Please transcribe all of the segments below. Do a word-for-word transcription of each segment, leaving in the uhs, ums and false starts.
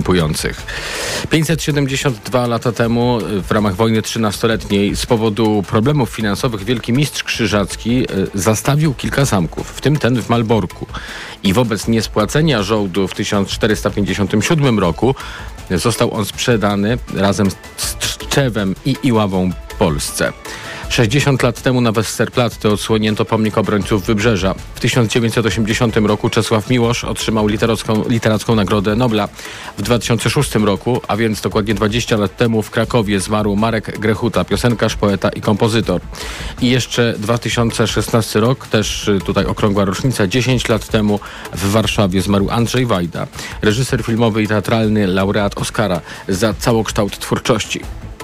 pięćset siedemdziesiąt dwa lata temu w ramach wojny trzynastoletniej z powodu problemów finansowych wielki mistrz krzyżacki zastawił kilka zamków, w tym ten w Malborku. I wobec niespłacenia żołdu w tysiąc czterysta pięćdziesiątym siódmym roku został on sprzedany razem z Tczewem i Iławą Polsce. sześćdziesiąt lat temu na Westerplatte odsłonięto pomnik obrońców Wybrzeża. W tysiąc dziewięćset osiemdziesiątym roku Czesław Miłosz otrzymał literacką, literacką Nagrodę Nobla. W dwa tysiące szóstym roku, a więc dokładnie dwadzieścia lat temu w Krakowie zmarł Marek Grechuta, piosenkarz, poeta i kompozytor. I jeszcze dwa tysiące szesnasty rok, też tutaj okrągła rocznica, dziesięć lat temu w Warszawie zmarł Andrzej Wajda, reżyser filmowy i teatralny, laureat Oscara za całokształt twórczości.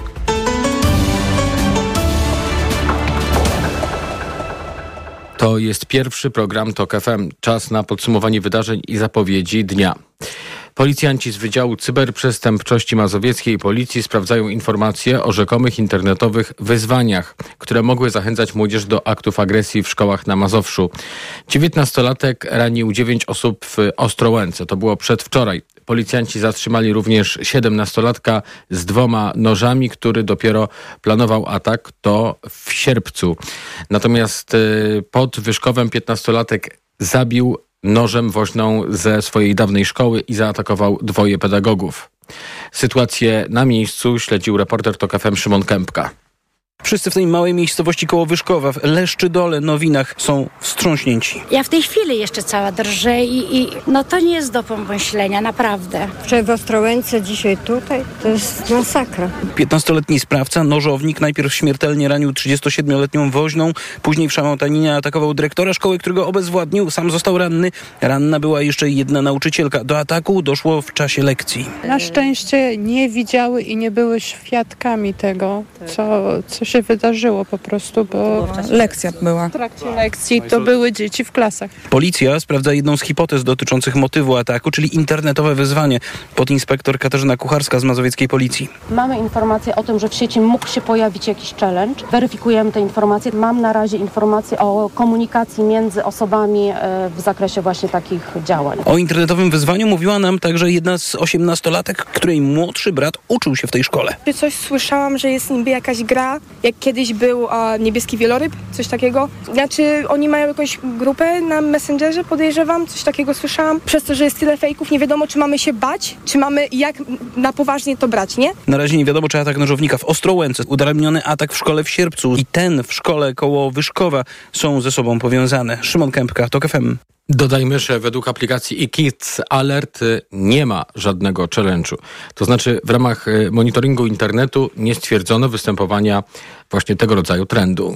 To jest pierwszy program TOK F M. Czas na podsumowanie wydarzeń i zapowiedzi dnia. Policjanci z Wydziału Cyberprzestępczości Mazowieckiej Policji sprawdzają informacje o rzekomych internetowych wyzwaniach, które mogły zachęcać młodzież do aktów agresji w szkołach na Mazowszu. dziewiętnastolatek ranił dziewięć osób w Ostrołęce. To było przedwczoraj. Policjanci zatrzymali również siedemnastolatka z dwoma nożami, który dopiero planował atak, to w sierpcu. Natomiast pod Wyszkowem piętnastolatek zabił nożem woźną ze swojej dawnej szkoły i zaatakował dwoje pedagogów. Sytuację na miejscu śledził reporter TOK F M Szymon Kępka. Wszyscy w tej małej miejscowości koło Wyszkowa, w Leszczydole, Nowinach są wstrząśnięci. Ja w tej chwili jeszcze cała drżę i, i no to nie jest do pomyślenia, naprawdę. Wczoraj w Ostrołęce, dzisiaj tutaj, to jest masakra. piętnastoletni sprawca, nożownik, najpierw śmiertelnie ranił trzydziestosiedmioletnią woźną, później w szamotaninie atakował dyrektora szkoły, którego obezwładnił, sam został ranny. Ranna była jeszcze jedna nauczycielka. Do ataku doszło w czasie lekcji. Na szczęście nie widziały i nie były świadkami tego, co, co się wydarzyło po prostu, bo lekcja była. W trakcie lekcji to były dzieci w klasach. Policja sprawdza jedną z hipotez dotyczących motywu ataku, czyli internetowe wyzwanie. Podinspektor Katarzyna Kucharska z Mazowieckiej Policji. Mamy informację o tym, że w sieci mógł się pojawić jakiś challenge. Weryfikujemy te informacje. Mam na razie informacje o komunikacji między osobami w zakresie właśnie takich działań. O internetowym wyzwaniu mówiła nam także jedna z osiemnastolatek, której młodszy brat uczył się w tej szkole. Coś słyszałam, że jest niby jakaś gra, jak kiedyś był a, niebieski wieloryb, coś takiego. Znaczy oni mają jakąś grupę na Messengerze, podejrzewam, coś takiego słyszałam. Przez to, że jest tyle fejków, nie wiadomo, czy mamy się bać, czy mamy jak na poważnie to brać, nie? Na razie nie wiadomo, czy atak nożownika w Ostrołęce, udaremniony atak w szkole w Sierpcu i ten w szkole koło Wyszkowa są ze sobą powiązane. Szymon Kępka, TOK F M. Dodajmy, że według aplikacji eKids Alert nie ma żadnego challenge'u. To znaczy w ramach monitoringu internetu nie stwierdzono występowania właśnie tego rodzaju trendu.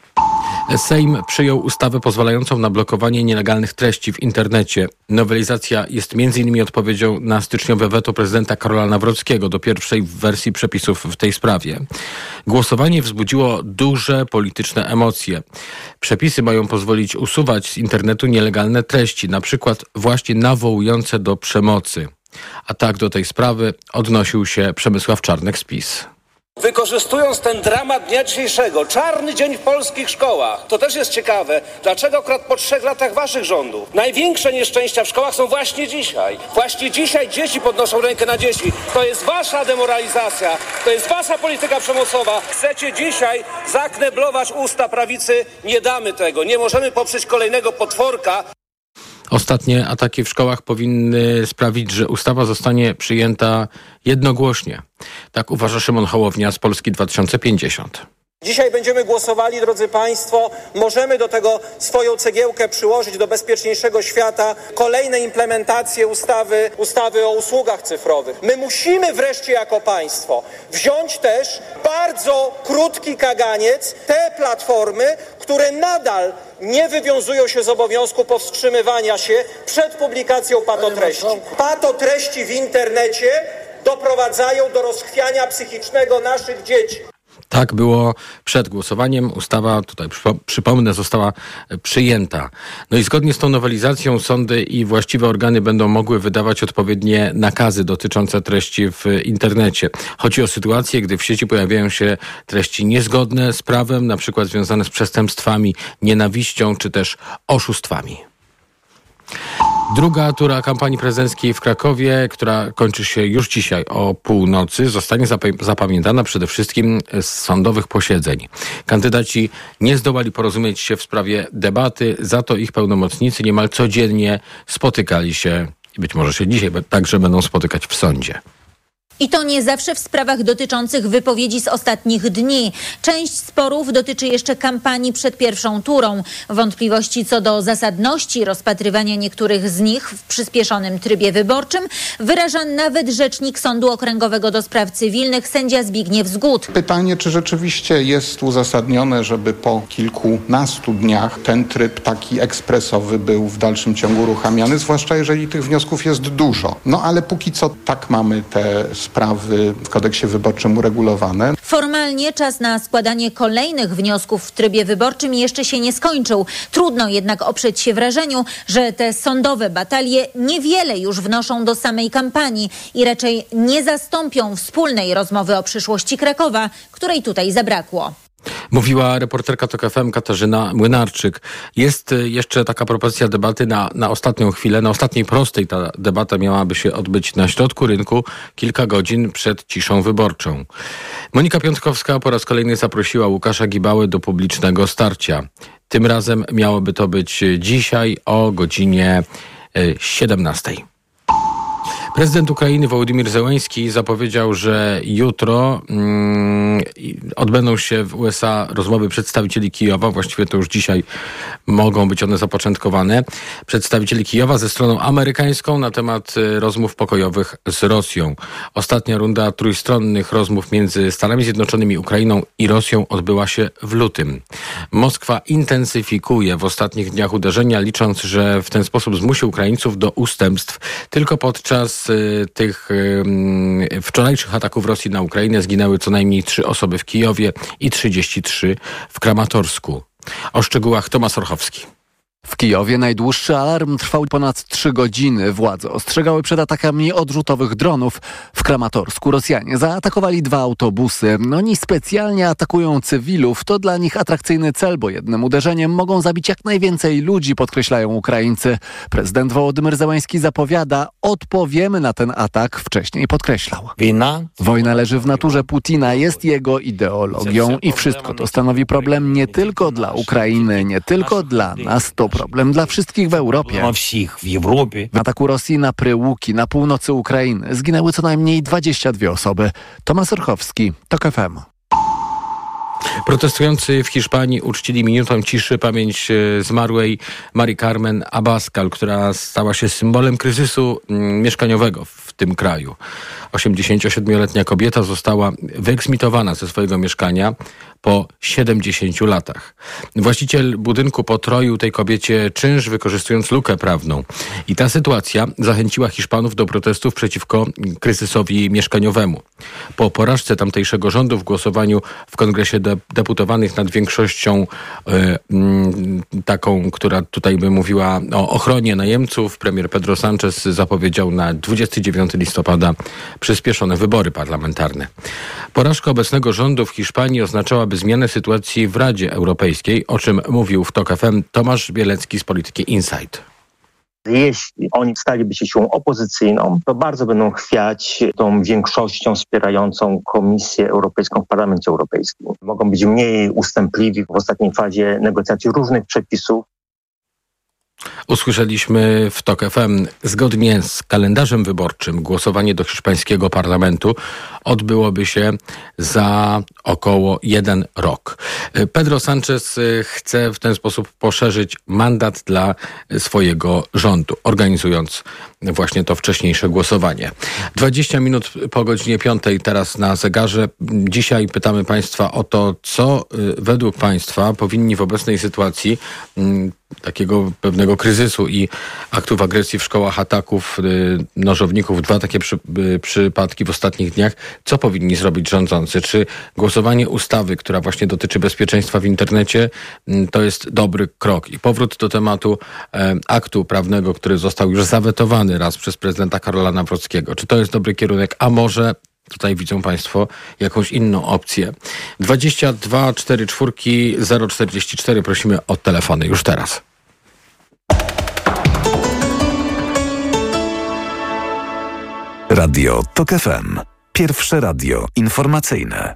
Sejm przyjął ustawę pozwalającą na blokowanie nielegalnych treści w internecie. Nowelizacja jest między innymi odpowiedzią na styczniowe weto prezydenta Karola Nawrockiego do pierwszej wersji przepisów w tej sprawie. Głosowanie wzbudziło duże polityczne emocje. Przepisy mają pozwolić usuwać z internetu nielegalne treści, na przykład właśnie nawołujące do przemocy. A tak do tej sprawy odnosił się Przemysław Czarnek z PiS. Wykorzystując ten dramat dnia dzisiejszego, czarny dzień w polskich szkołach, to też jest ciekawe, dlaczego akurat po trzech latach waszych rządów największe nieszczęścia w szkołach są właśnie dzisiaj. Właśnie dzisiaj dzieci podnoszą rękę na dzieci. To jest wasza demoralizacja, to jest wasza polityka przemocowa. Chcecie dzisiaj zakneblować usta prawicy, nie damy tego, nie możemy poprzeć kolejnego potworka. Ostatnie ataki w szkołach powinny sprawić, że ustawa zostanie przyjęta jednogłośnie. Tak uważa Szymon Hołownia z Polski dwa tysiące pięćdziesiąt. Dzisiaj będziemy głosowali, drodzy Państwo, możemy do tego swoją cegiełkę przyłożyć do bezpieczniejszego świata, kolejne implementacje ustawy, ustawy o usługach cyfrowych. My musimy wreszcie jako państwo wziąć też bardzo krótki kaganiec te platformy, które nadal nie wywiązują się z obowiązku powstrzymywania się przed publikacją patotreści. Patotreści w internecie doprowadzają do rozchwiania psychicznego naszych dzieci. Tak było przed głosowaniem. Ustawa, tutaj przypomnę, została przyjęta. No i zgodnie z tą nowelizacją sądy i właściwe organy będą mogły wydawać odpowiednie nakazy dotyczące treści w internecie. Chodzi o sytuacje, gdy w sieci pojawiają się treści niezgodne z prawem, na przykład związane z przestępstwami, nienawiścią czy też oszustwami. Druga tura kampanii prezydenckiej w Krakowie, która kończy się już dzisiaj o północy, zostanie zapamiętana przede wszystkim z sądowych posiedzeń. Kandydaci nie zdołali porozumieć się w sprawie debaty, za to ich pełnomocnicy niemal codziennie spotykali się i być może się dzisiaj także będą spotykać w sądzie. I to nie zawsze w sprawach dotyczących wypowiedzi z ostatnich dni. Część sporów dotyczy jeszcze kampanii przed pierwszą turą. Wątpliwości co do zasadności rozpatrywania niektórych z nich w przyspieszonym trybie wyborczym wyraża nawet rzecznik Sądu Okręgowego do Spraw Cywilnych, sędzia Zbigniew Zgód. Pytanie, czy rzeczywiście jest uzasadnione, żeby po kilkunastu dniach ten tryb taki ekspresowy był w dalszym ciągu uruchamiany, zwłaszcza jeżeli tych wniosków jest dużo. No ale póki co tak mamy te sprawy w kodeksie wyborczym uregulowane. Formalnie czas na składanie kolejnych wniosków w trybie wyborczym jeszcze się nie skończył. Trudno jednak oprzeć się wrażeniu, że te sądowe batalie niewiele już wnoszą do samej kampanii i raczej nie zastąpią wspólnej rozmowy o przyszłości Krakowa, której tutaj zabrakło. Mówiła reporterka TOK F M Katarzyna Młynarczyk. Jest jeszcze taka propozycja debaty na, na ostatnią chwilę. Na ostatniej prostej ta debata miałaby się odbyć na środku rynku kilka godzin przed ciszą wyborczą. Monika Piątkowska po raz kolejny zaprosiła Łukasza Gibałę do publicznego starcia. Tym razem miałoby to być dzisiaj o godzinie siedemnastej. Prezydent Ukrainy Wołodymyr Zełenski zapowiedział, że jutro mm, odbędą się w U S A rozmowy przedstawicieli Kijowa, właściwie to już dzisiaj mogą być one zapoczątkowane, przedstawicieli Kijowa ze stroną amerykańską na temat rozmów pokojowych z Rosją. Ostatnia runda trójstronnych rozmów między Stanami Zjednoczonymi, Ukrainą i Rosją odbyła się w lutym. Moskwa intensyfikuje w ostatnich dniach uderzenia, licząc, że w ten sposób zmusi Ukraińców do ustępstw. Tylko podczas tych wczorajszych ataków Rosji na Ukrainę zginęły co najmniej trzy osoby w Kijowie i trzydzieści trzy w Kramatorsku. O szczegółach Tomasz Orchowski. W Kijowie najdłuższy alarm trwał ponad trzy godziny. Władze ostrzegały przed atakami odrzutowych dronów. W Kramatorsku Rosjanie zaatakowali dwa autobusy. Oni specjalnie atakują cywilów. To dla nich atrakcyjny cel, bo jednym uderzeniem mogą zabić jak najwięcej ludzi, podkreślają Ukraińcy. Prezydent Wołodymyr Zełenski zapowiada, odpowiemy na ten atak, wcześniej podkreślał. Wojna leży w naturze Putina, jest jego ideologią i wszystko to stanowi problem nie tylko dla Ukrainy, nie tylko dla nas, to problem dla wszystkich w Europie. W ataku Rosji na Pryłuki na północy Ukrainy zginęły co najmniej dwadzieścia dwie osoby. Tomasz Orchowski, TOK F M. Protestujący w Hiszpanii uczcili minutą ciszy pamięć zmarłej Mari Carmen Abascal, która stała się symbolem kryzysu mieszkaniowego w tym kraju. osiemdziesięciosiedmioletnia kobieta została wyeksmitowana ze swojego mieszkania po siedemdziesięciu latach. Właściciel budynku potroił tej kobiecie czynsz, wykorzystując lukę prawną. I ta sytuacja zachęciła Hiszpanów do protestów przeciwko kryzysowi mieszkaniowemu. Po porażce tamtejszego rządu w głosowaniu w Kongresie de- Deputowanych nad większością y, y, taką, która tutaj by mówiła o ochronie najemców, premier Pedro Sánchez zapowiedział na dwudziestego dziewiątego listopada przyspieszone wybory parlamentarne. Porażka obecnego rządu w Hiszpanii oznaczałaby zmianę sytuacji w Radzie Europejskiej, o czym mówił w TOK F M Tomasz Bielecki z Polityki Insight. Jeśli oni staliby się siłą opozycyjną, to bardzo będą chwiać tą większością wspierającą Komisję Europejską w Parlamencie Europejskim. Mogą być mniej ustępliwi w ostatniej fazie negocjacji różnych przepisów. Usłyszeliśmy w TOK F M, zgodnie z kalendarzem wyborczym głosowanie do hiszpańskiego parlamentu odbyłoby się za około jeden rok. Pedro Sánchez chce w ten sposób poszerzyć mandat dla swojego rządu, organizując właśnie to wcześniejsze głosowanie. dwadzieścia minut po godzinie piątej teraz na zegarze. Dzisiaj pytamy Państwa o to, co według Państwa powinni w obecnej sytuacji takiego pewnego kryzysu i aktów agresji w szkołach, ataków nożowników, dwa takie przy, przypadki w ostatnich dniach, co powinni zrobić rządzący? Czy głosowanie ustawy, która właśnie dotyczy bezpieczeństwa w internecie, to jest dobry krok? I powrót do tematu e, aktu prawnego, który został już zawetowany raz przez prezydenta Karola Nawrockiego. Czy to jest dobry kierunek? A może tutaj widzą Państwo jakąś inną opcję? dwadzieścia dwa czterdzieści cztery zero czterdzieści cztery prosimy o telefony już teraz. Radio Tok F M. Pierwsze radio informacyjne.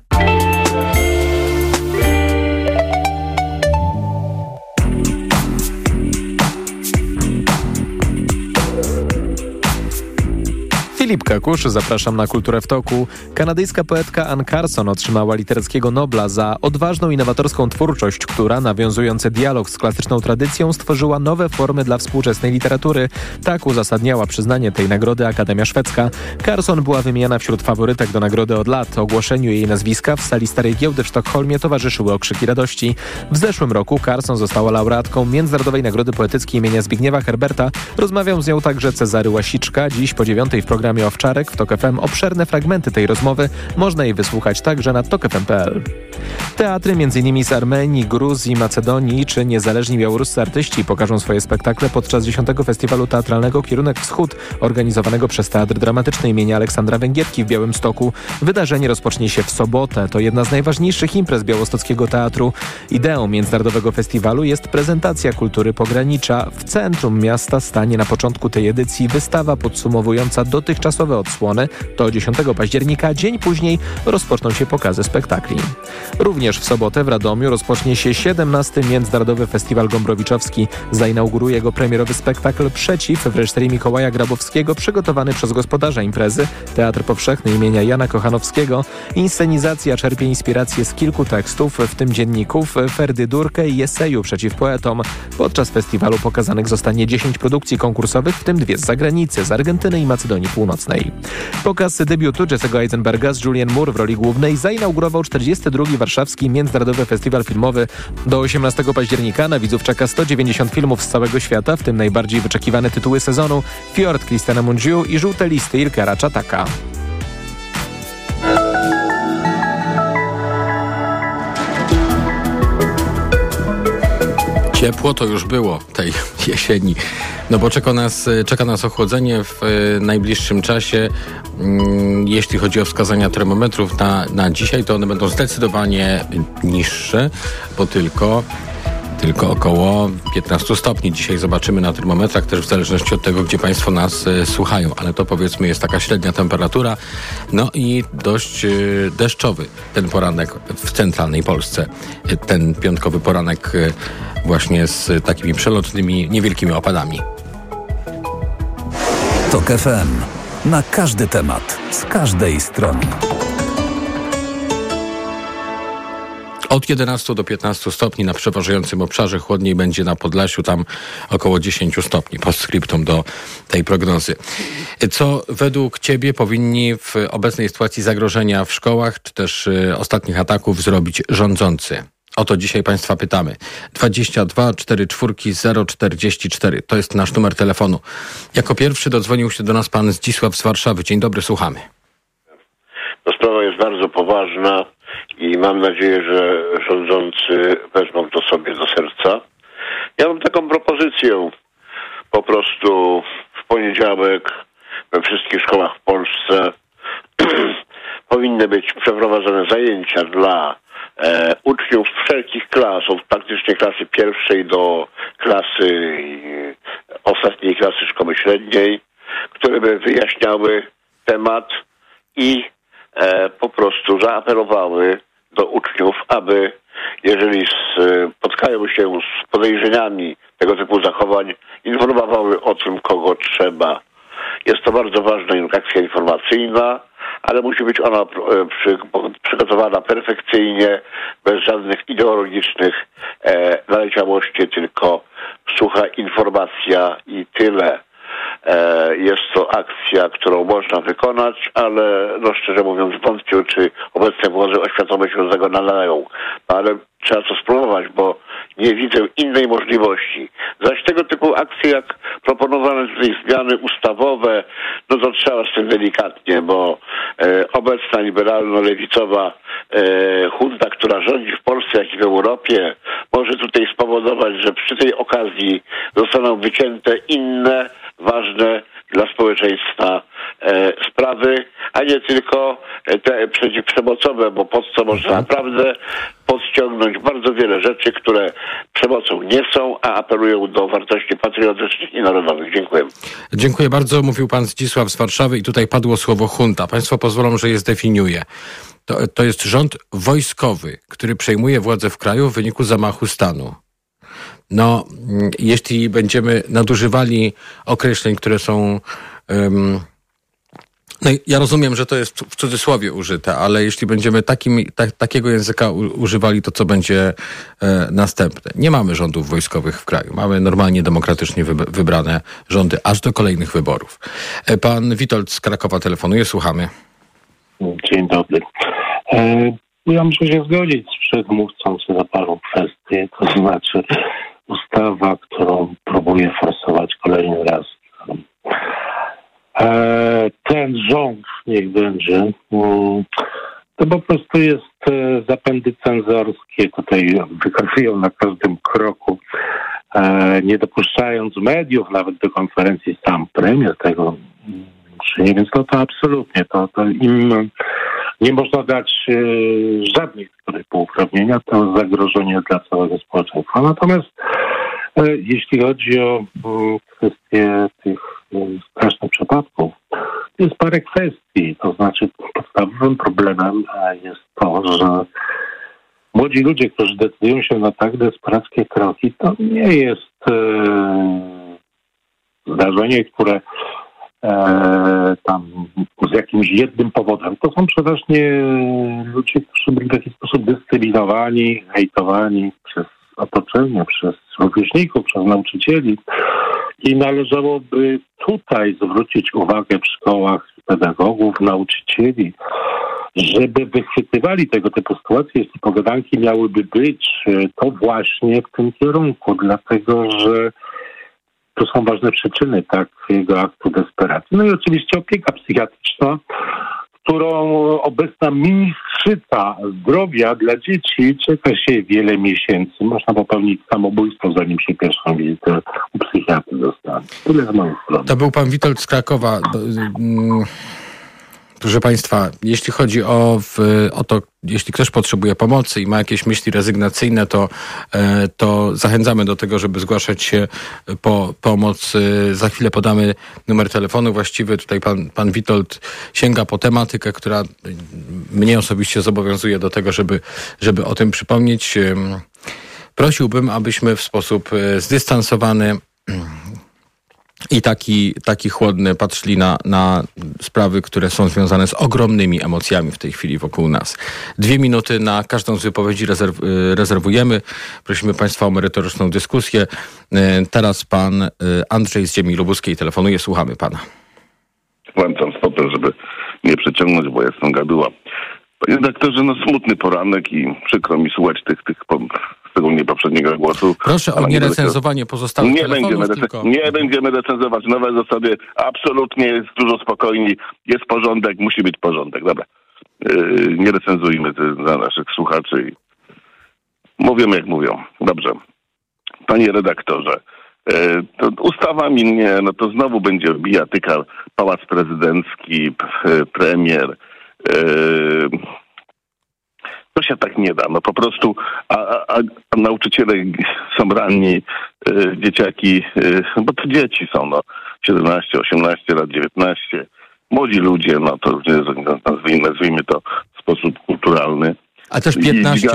Filip Kakusz, zapraszam na Kulturę w Toku. Kanadyjska poetka Anne Carson otrzymała literackiego Nobla za odważną, innowatorską twórczość, która, nawiązując dialog z klasyczną tradycją, stworzyła nowe formy dla współczesnej literatury. Tak uzasadniała przyznanie tej nagrody Akademia Szwedzka. Carson była wymieniana wśród faworytek do nagrody od lat. Ogłoszeniu jej nazwiska w sali Starej Giełdy w Sztokholmie towarzyszyły okrzyki radości. W zeszłym roku Carson została laureatką Międzynarodowej Nagrody Poetyckiej imienia Zbigniewa Herberta. Rozmawiał z nią także Cezary Łasiczka. Dziś po dziewiątej w programie Owczarek w Tok F M obszerne fragmenty tej rozmowy. Można jej wysłuchać także na tok f m kropka p l. Teatry m.in. z Armenii, Gruzji, Macedonii czy niezależni białoruscy artyści pokażą swoje spektakle podczas dziesiątego Festiwalu Teatralnego Kierunek Wschód, organizowanego przez Teatr Dramatyczny imienia Aleksandra Węgierki w Białymstoku. Wydarzenie rozpocznie się w sobotę. To jedna z najważniejszych imprez białostockiego teatru. Ideą Międzynarodowego Festiwalu jest prezentacja kultury pogranicza. W centrum miasta stanie na początku tej edycji wystawa podsumowująca dotychczasowe odsłony. To dziesiątego października, dzień później rozpoczną się pokazy spektakli. Również w sobotę w Radomiu rozpocznie się siedemnasty Międzynarodowy Festiwal Gombrowiczowski. Zainauguruje go premierowy spektakl Przeciw w reżyserii Mikołaja Grabowskiego, przygotowany przez gospodarza imprezy, Teatr Powszechny imienia Jana Kochanowskiego. Inscenizacja czerpie inspirację z kilku tekstów, w tym dzienników, Ferdy Durkę i eseju Przeciw poetom. Podczas festiwalu pokazanych zostanie dziesięć produkcji konkursowych, w tym dwie z zagranicy, z Argentyny i Macedonii Północnej. Pokaz debiutu Jesse'ego Eisenberga z Julianne Moore w roli głównej zainaugurował czterdziesty drugi Warszawski Międzynarodowy Festiwal Filmowy. Do osiemnastego października na widzów czeka sto dziewięćdziesiąt filmów z całego świata, w tym najbardziej wyczekiwane tytuły sezonu: Fjord Christiana Mungiu i Żółte listy Ilkera Czataka. Ciepło to już było tej jesieni, no bo czeka nas, czeka nas ochłodzenie w najbliższym czasie. Jeśli chodzi o wskazania termometrów na, na dzisiaj, to one będą zdecydowanie niższe, bo tylko... Tylko około piętnaście stopni. Dzisiaj zobaczymy na termometrach, też w zależności od tego, gdzie Państwo nas y, słuchają. Ale to powiedzmy jest taka średnia temperatura. No i dość y, deszczowy ten poranek w centralnej Polsce. Y, ten piątkowy poranek y, właśnie z takimi przelotnymi, niewielkimi opadami. Tok F M. Na każdy temat, z każdej strony. Od jedenastu do piętnastu stopni na przeważającym obszarze, chłodniej będzie na Podlasiu, tam około dziesięć stopni, postscriptum do tej prognozy. Co według Ciebie powinni w obecnej sytuacji zagrożenia w szkołach, czy też y, ostatnich ataków zrobić rządzący? O to dzisiaj Państwa pytamy. dwadzieścia dwa czterdzieści cztery zero czterdzieści cztery. To jest nasz numer telefonu. Jako pierwszy dodzwonił się do nas pan Zdzisław z Warszawy. Dzień dobry, słuchamy. Ta sprawa jest bardzo poważna i mam nadzieję, że rządzący wezmą to sobie do serca. Ja mam taką propozycję. Po prostu w poniedziałek we wszystkich szkołach w Polsce powinny być przeprowadzone zajęcia dla e, uczniów wszelkich klas, od praktycznie klasy pierwszej do klasy e, ostatniej klasy szkoły średniej, które by wyjaśniały temat i e, po prostu zaapelowały do uczniów, aby jeżeli spotkają się z podejrzeniami tego typu zachowań, informowały o tym, kogo trzeba. Jest to bardzo ważna akcja informacyjna, ale musi być ona przy, przygotowana perfekcyjnie, bez żadnych ideologicznych e, naleciałości, tylko sucha informacja i tyle. E, jest to akcja, którą można wykonać, ale no szczerze mówiąc wątpię, czy obecne władze oświatowe się do tego nadają. No, ale trzeba to spróbować, bo nie widzę innej możliwości. Zaś tego typu akcje, jak proponowane tutaj zmiany ustawowe, no to trzeba z tym delikatnie, bo e, obecna liberalno-lewicowa e, junta, która rządzi w Polsce, jak i w Europie, może tutaj spowodować, że przy tej okazji zostaną wycięte inne ważne dla społeczeństwa e, sprawy, a nie tylko te przeciwprzemocowe, bo pod co można naprawdę podciągnąć bardzo wiele rzeczy, które przemocą nie są, a apelują do wartości patriotycznych i narodowych. Dziękuję. Dziękuję bardzo. Mówił pan Zdzisław z Warszawy i tutaj padło słowo junta. Państwo pozwolą, że je zdefiniuję. To, to jest rząd wojskowy, który przejmuje władzę w kraju w wyniku zamachu stanu. No, jeśli będziemy nadużywali określeń, które są... Um, no ja rozumiem, że to jest w cudzysłowie użyte, ale jeśli będziemy takim, ta, takiego języka u, używali, to co będzie e, następne? Nie mamy rządów wojskowych w kraju. Mamy normalnie demokratycznie wyb- wybrane rządy, aż do kolejnych wyborów. E, pan Witold z Krakowa telefonuje, słuchamy. Dzień dobry. E, ja muszę się zgodzić z przedmówcą co do paru kwestii, to znaczy ustawa, którą próbuje forsować kolejny raz e, ten rząd, niech będzie, to po prostu jest zapędy cenzorskie, tutaj wykazują na każdym kroku, e, nie dopuszczając mediów nawet do konferencji, sam premier tego czyni, więc to, to absolutnie, to, to im nie można dać e, żadnych uprawnienia, to zagrożenie dla całego społeczeństwa. Natomiast e, jeśli chodzi o m, kwestię tych e, strasznych przypadków, jest parę kwestii. To znaczy podstawowym problemem jest to, że młodzi ludzie, którzy decydują się na tak desperackie kroki, to nie jest e, zdarzenie, które e, tam z jakimś jednym powodem. To są przeważnie ludzie, którzy byli w jakiś sposób dyscyplinowani, hejtowani przez otoczenie, przez rówieśników, przez nauczycieli. I należałoby tutaj zwrócić uwagę w szkołach pedagogów, nauczycieli, żeby wychwytywali tego typu sytuacje, jeśli pogadanki miałyby być, to właśnie w tym kierunku, dlatego że to są ważne przyczyny takiego aktu desperacji. No i oczywiście opieka psychiatryczna, którą obecna ministrzyca zdrowia dla dzieci czeka się wiele miesięcy. Można popełnić samobójstwo, zanim się pierwszą wizytę u psychiatry dostanie. Tyle z mojej strony. To był pan Witold z Krakowa. Proszę państwa, jeśli chodzi o, w, o to, jeśli ktoś potrzebuje pomocy i ma jakieś myśli rezygnacyjne, to, to zachęcamy do tego, żeby zgłaszać się po pomoc. Za chwilę podamy numer telefonu właściwy. Tutaj pan, pan Witold sięga po tematykę, która mnie osobiście zobowiązuje do tego, żeby, żeby o tym przypomnieć. Prosiłbym, abyśmy w sposób zdystansowany i taki, taki chłodny patrzyli na, na sprawy, które są związane z ogromnymi emocjami w tej chwili wokół nas. Dwie minuty na każdą z wypowiedzi rezerw, rezerwujemy. Prosimy państwa o merytoryczną dyskusję. Teraz pan Andrzej z ziemi lubuskiej telefonuje. Słuchamy pana. Włączam stopę, żeby nie przeciągnąć, bo jestem gaduła. Panie redaktorze, no smutny poranek i przykro mi słuchać tych, tych szczególnie poprzedniego głosu. Proszę o nierecenzowanie pozostałych nie telefonów. Będziemy rece- tylko... Nie będziemy recenzować. Nowe zasady absolutnie jest dużo spokojniej. Jest porządek, musi być porządek. Dobra. Yy, nie recenzujmy dla naszych słuchaczy. Mówimy jak mówią. Dobrze. Panie redaktorze, yy, to ustawa minie, no to znowu będzie bijatyka, pałac prezydencki, p- premier. Yy, To się tak nie da. No po prostu, a, a, a nauczyciele są ranni, y, dzieciaki, y, bo to dzieci są, no, siedemnaście, osiemnaście lat, dziewiętnaście. Młodzi ludzie, no to nazwijmy, nazwijmy to w sposób kulturalny. A też piętnaście.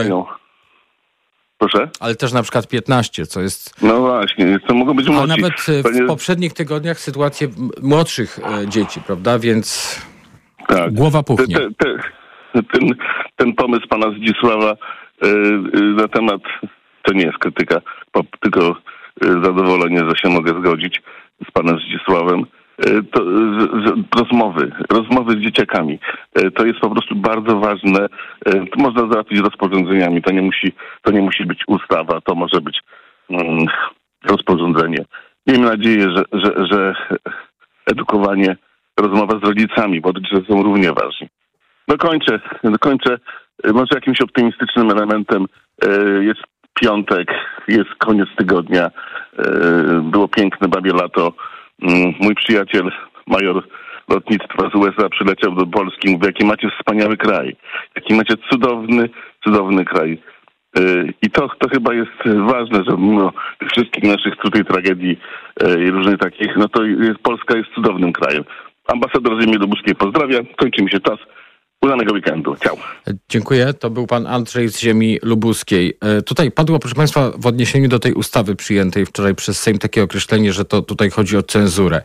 Proszę? Ale też na przykład piętnaście, co jest... No właśnie, to mogą być młodzi. A nawet w Panie... poprzednich tygodniach sytuacje młodszych e, dzieci, prawda? Więc tak. Głowa puchnie. Te, te, te, ten, ten pomysł pana Zdzisława y, y, na temat, to nie jest krytyka, po, tylko y, zadowolenie, że się mogę zgodzić z panem Zdzisławem. To, z, z, rozmowy, rozmowy z dzieciakami. To jest po prostu bardzo ważne. To można załatwić rozporządzeniami. To nie musi, to nie musi być ustawa, to może być um, rozporządzenie. Miejmy nadzieję, że, że, że edukowanie, rozmowa z rodzicami, bo rodzice są równie ważni. Dokończę, dokończę. Może jakimś optymistycznym elementem jest piątek, jest koniec tygodnia. Było piękne babie lato. Mój przyjaciel, major lotnictwa z U S A przyleciał do Polski i mówi, jaki macie wspaniały kraj, jaki macie cudowny, cudowny kraj. I to, to chyba jest ważne, że mimo tych wszystkich naszych tutaj tragedii i różnych takich, no to jest, Polska jest cudownym krajem. Ambasador ziemi lubuskiej pozdrawia, kończy mi się czas. Udanego weekendu. Ciao. Dziękuję. To był pan Andrzej z ziemi lubuskiej. Tutaj padło, proszę państwa, w odniesieniu do tej ustawy przyjętej wczoraj przez Sejm takie określenie, że to tutaj chodzi o cenzurę.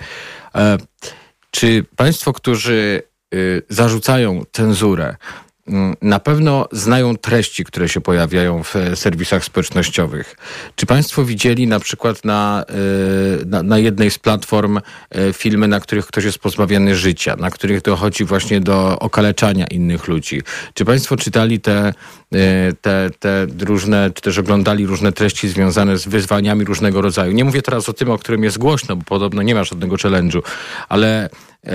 Czy państwo, którzy zarzucają cenzurę, na pewno znają treści, które się pojawiają w serwisach społecznościowych? Czy państwo widzieli na przykład na, na, na jednej z platform filmy, na których ktoś jest pozbawiony życia, na których dochodzi właśnie do okaleczania innych ludzi? Czy państwo czytali te, te, te różne, czy też oglądali różne treści związane z wyzwaniami różnego rodzaju? Nie mówię teraz o tym, o którym jest głośno, bo podobno nie ma żadnego challenge'u, ale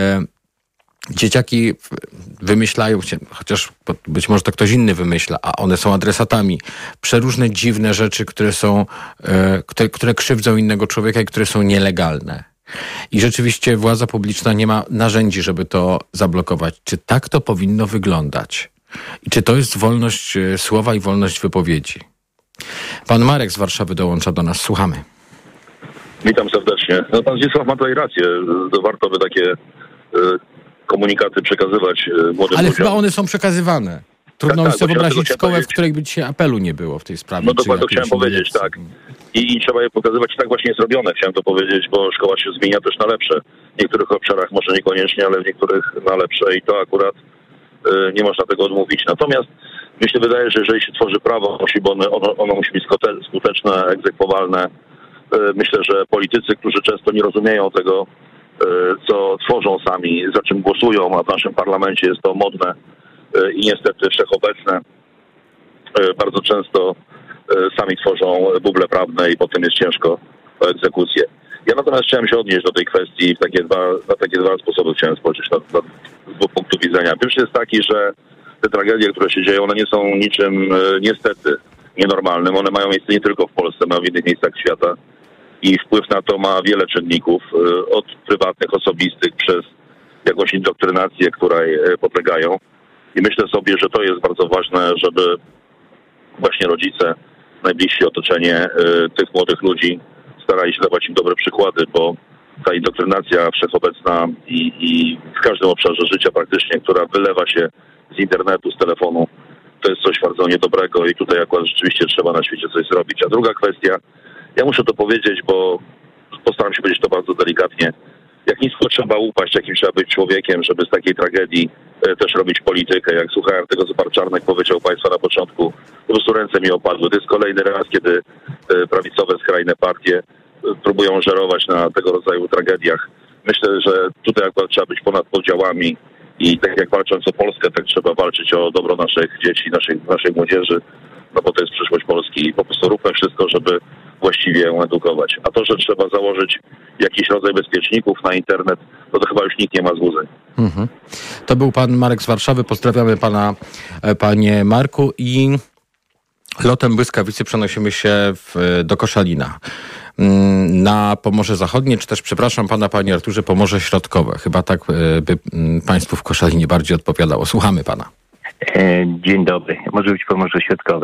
dzieciaki wymyślają się, chociaż być może to ktoś inny wymyśla, a one są adresatami, przeróżne dziwne rzeczy, które są, e, które, które krzywdzą innego człowieka i które są nielegalne. I rzeczywiście władza publiczna nie ma narzędzi, żeby to zablokować. Czy tak to powinno wyglądać? I czy to jest wolność słowa i wolność wypowiedzi? Pan Marek z Warszawy dołącza do nas. Słuchamy. Witam serdecznie. No, pan Zdzisław ma tutaj rację. To warto by takie y, komunikaty przekazywać y, młodym Ale ludziom. chyba one są przekazywane. Trudno tak, mi sobie tak, wyobrazić szkołę, powiedzieć. w której by dzisiaj apelu nie było w tej sprawie. No dokładnie to chciałem powiedzieć, lekcji. tak. I, I trzeba je pokazywać, tak właśnie jest robione, chciałem to powiedzieć, bo szkoła się zmienia też na lepsze. W niektórych obszarach może niekoniecznie, ale w niektórych na lepsze i to akurat y, nie można tego odmówić. Natomiast mi się wydaje, że jeżeli się tworzy prawo, musi, bo ono, ono, ono musi być skuteczne, egzekwowalne. Y, myślę, że politycy, którzy często nie rozumieją tego, y, co tworzą sami, za czym głosują, a w naszym parlamencie jest to modne y, i niestety wszechobecne, y, bardzo często sami tworzą buble prawne i potem jest ciężko o egzekucję. Ja natomiast chciałem się odnieść do tej kwestii w takie dwa, na takie dwa sposoby chciałem spojrzeć na, na, z dwóch punktów widzenia. Pierwszy jest taki, że te tragedie, które się dzieją, one nie są niczym e, niestety nienormalnym. One mają miejsce nie tylko w Polsce, mają w innych miejscach świata i wpływ na to ma wiele czynników, e, od prywatnych, osobistych, przez jakąś indoktrynację, której e, podlegają. I myślę sobie, że to jest bardzo ważne, żeby właśnie rodzice, najbliższe otoczenie y, tych młodych ludzi starali się dawać im dobre przykłady, bo ta indoktrynacja wszechobecna i, i w każdym obszarze życia praktycznie, która wylewa się z internetu, z telefonu, to jest coś bardzo niedobrego i tutaj akurat rzeczywiście trzeba na świecie coś zrobić. A druga kwestia, ja muszę to powiedzieć, bo postaram się powiedzieć to bardzo delikatnie, jak nisko trzeba upaść, jakim trzeba być człowiekiem, żeby z takiej tragedii e, też robić politykę. Jak słuchałem tego, co pan Czarnek powiedział państwa na początku, po prostu ręce mi opadły. To jest kolejny raz, kiedy e, prawicowe, skrajne partie e, próbują żerować na tego rodzaju tragediach. Myślę, że tutaj akurat trzeba być ponad podziałami i tak jak walcząc o Polskę, tak trzeba walczyć o dobro naszych dzieci, naszej, naszej młodzieży, no bo to jest przyszłość Polski i po prostu róbmy wszystko, żeby właściwie ją edukować. A to, że trzeba założyć jakiś rodzaj bezpieczników na internet, no to chyba już nikt nie ma złudzeń. Mhm. To był pan Marek z Warszawy. Pozdrawiamy pana, panie Marku. I lotem błyskawicy przenosimy się w, do Koszalina. Na Pomorze Zachodnie, czy też, przepraszam pana, panie Arturze, Pomorze Środkowe. Chyba tak by państwu w Koszalinie bardziej odpowiadało. Słuchamy pana. Dzień dobry. Może być Pomorze Środkowe.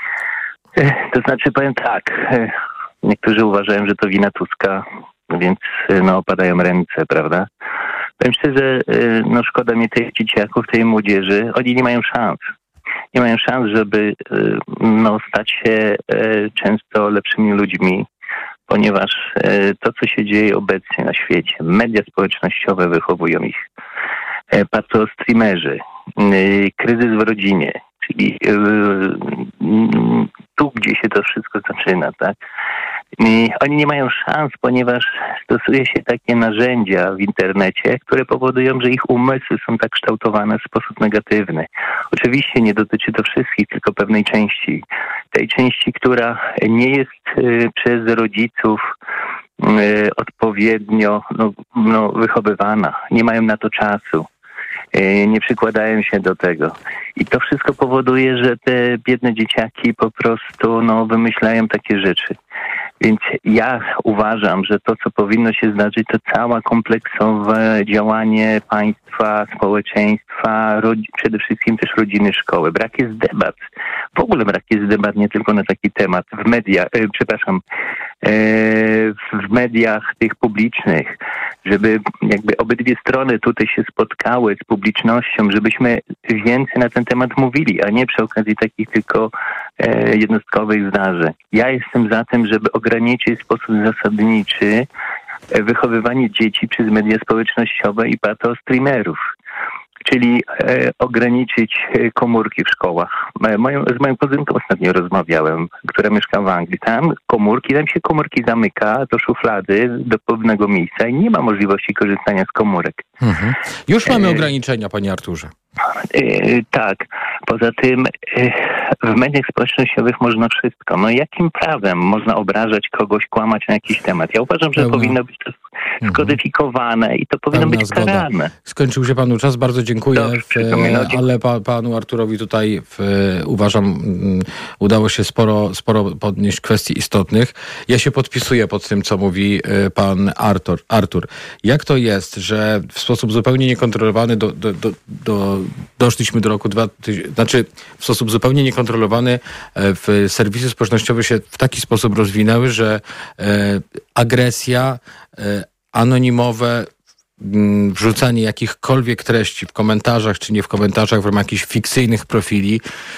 To znaczy, powiem tak, niektórzy uważają, że to wina Tuska, więc no opadają ręce, prawda? Powiem szczerze, no szkoda mi tych dzieciaków, tej młodzieży, oni nie mają szans. Nie mają szans, żeby no stać się często lepszymi ludźmi, ponieważ to, co się dzieje obecnie na świecie, media społecznościowe wychowują ich, pato streamerzy, kryzys w rodzinie, czyli tu, gdzie się to wszystko zaczyna, tak? I oni nie mają szans, ponieważ stosuje się takie narzędzia w internecie, które powodują, że ich umysły są tak kształtowane w sposób negatywny. Oczywiście nie dotyczy to wszystkich, tylko pewnej części. Tej części, która nie jest y, przez rodziców y, odpowiednio no, no, wychowywana. Nie mają na to czasu. Nie przykładają się do tego. I to wszystko powoduje, że te biedne dzieciaki po prostu no, wymyślają takie rzeczy. Więc ja uważam, że to, co powinno się zdarzyć, to cała kompleksowe działanie państwa, społeczeństwa, rodzi- przede wszystkim też rodziny, szkoły. Brak jest debat. W ogóle brak jest debat nie tylko na taki temat w mediach, e, przepraszam, e, w mediach tych publicznych, żeby jakby obydwie strony tutaj się spotkały z publicznością, żebyśmy więcej na ten temat mówili, a nie przy okazji takich tylko e, jednostkowych zdarzeń. Ja jestem za tym, żeby ograniczyć w sposób zasadniczy e, wychowywanie dzieci przez media społecznościowe i pato-streamerów. Czyli e, ograniczyć e, komórki w szkołach. E, moją, z moją kuzynką ostatnio rozmawiałem, która mieszka w Anglii. Tam komórki, tam się komórki zamyka do szuflady, do pewnego miejsca i nie ma możliwości korzystania z komórek. Mhm. Już mamy e, ograniczenia, panie Arturze. E, tak. Poza tym e, w mediach społecznościowych można wszystko. No jakim prawem można obrażać kogoś, kłamać na jakiś temat? Ja uważam, że Pełna. powinno być to skodyfikowane i to powinno Pełna być zgoda. karane. Skończył się panu czas, bardzo dziękuję, Dobrze, w, ale pa, panu Arturowi tutaj w, uważam m, udało się sporo, sporo podnieść kwestii istotnych. Ja się podpisuję pod tym, co mówi y, pan Artur. Artur. Jak to jest, że w sposób zupełnie niekontrolowany do, do, do, do, doszliśmy do roku dwa tysiące, znaczy w sposób zupełnie niekontrolowany w serwisy społecznościowe się w taki sposób rozwinęły, że y, agresja, y, anonimowe wrzucanie jakichkolwiek treści w komentarzach, czy nie w komentarzach, w ramach jakichś fikcyjnych profili,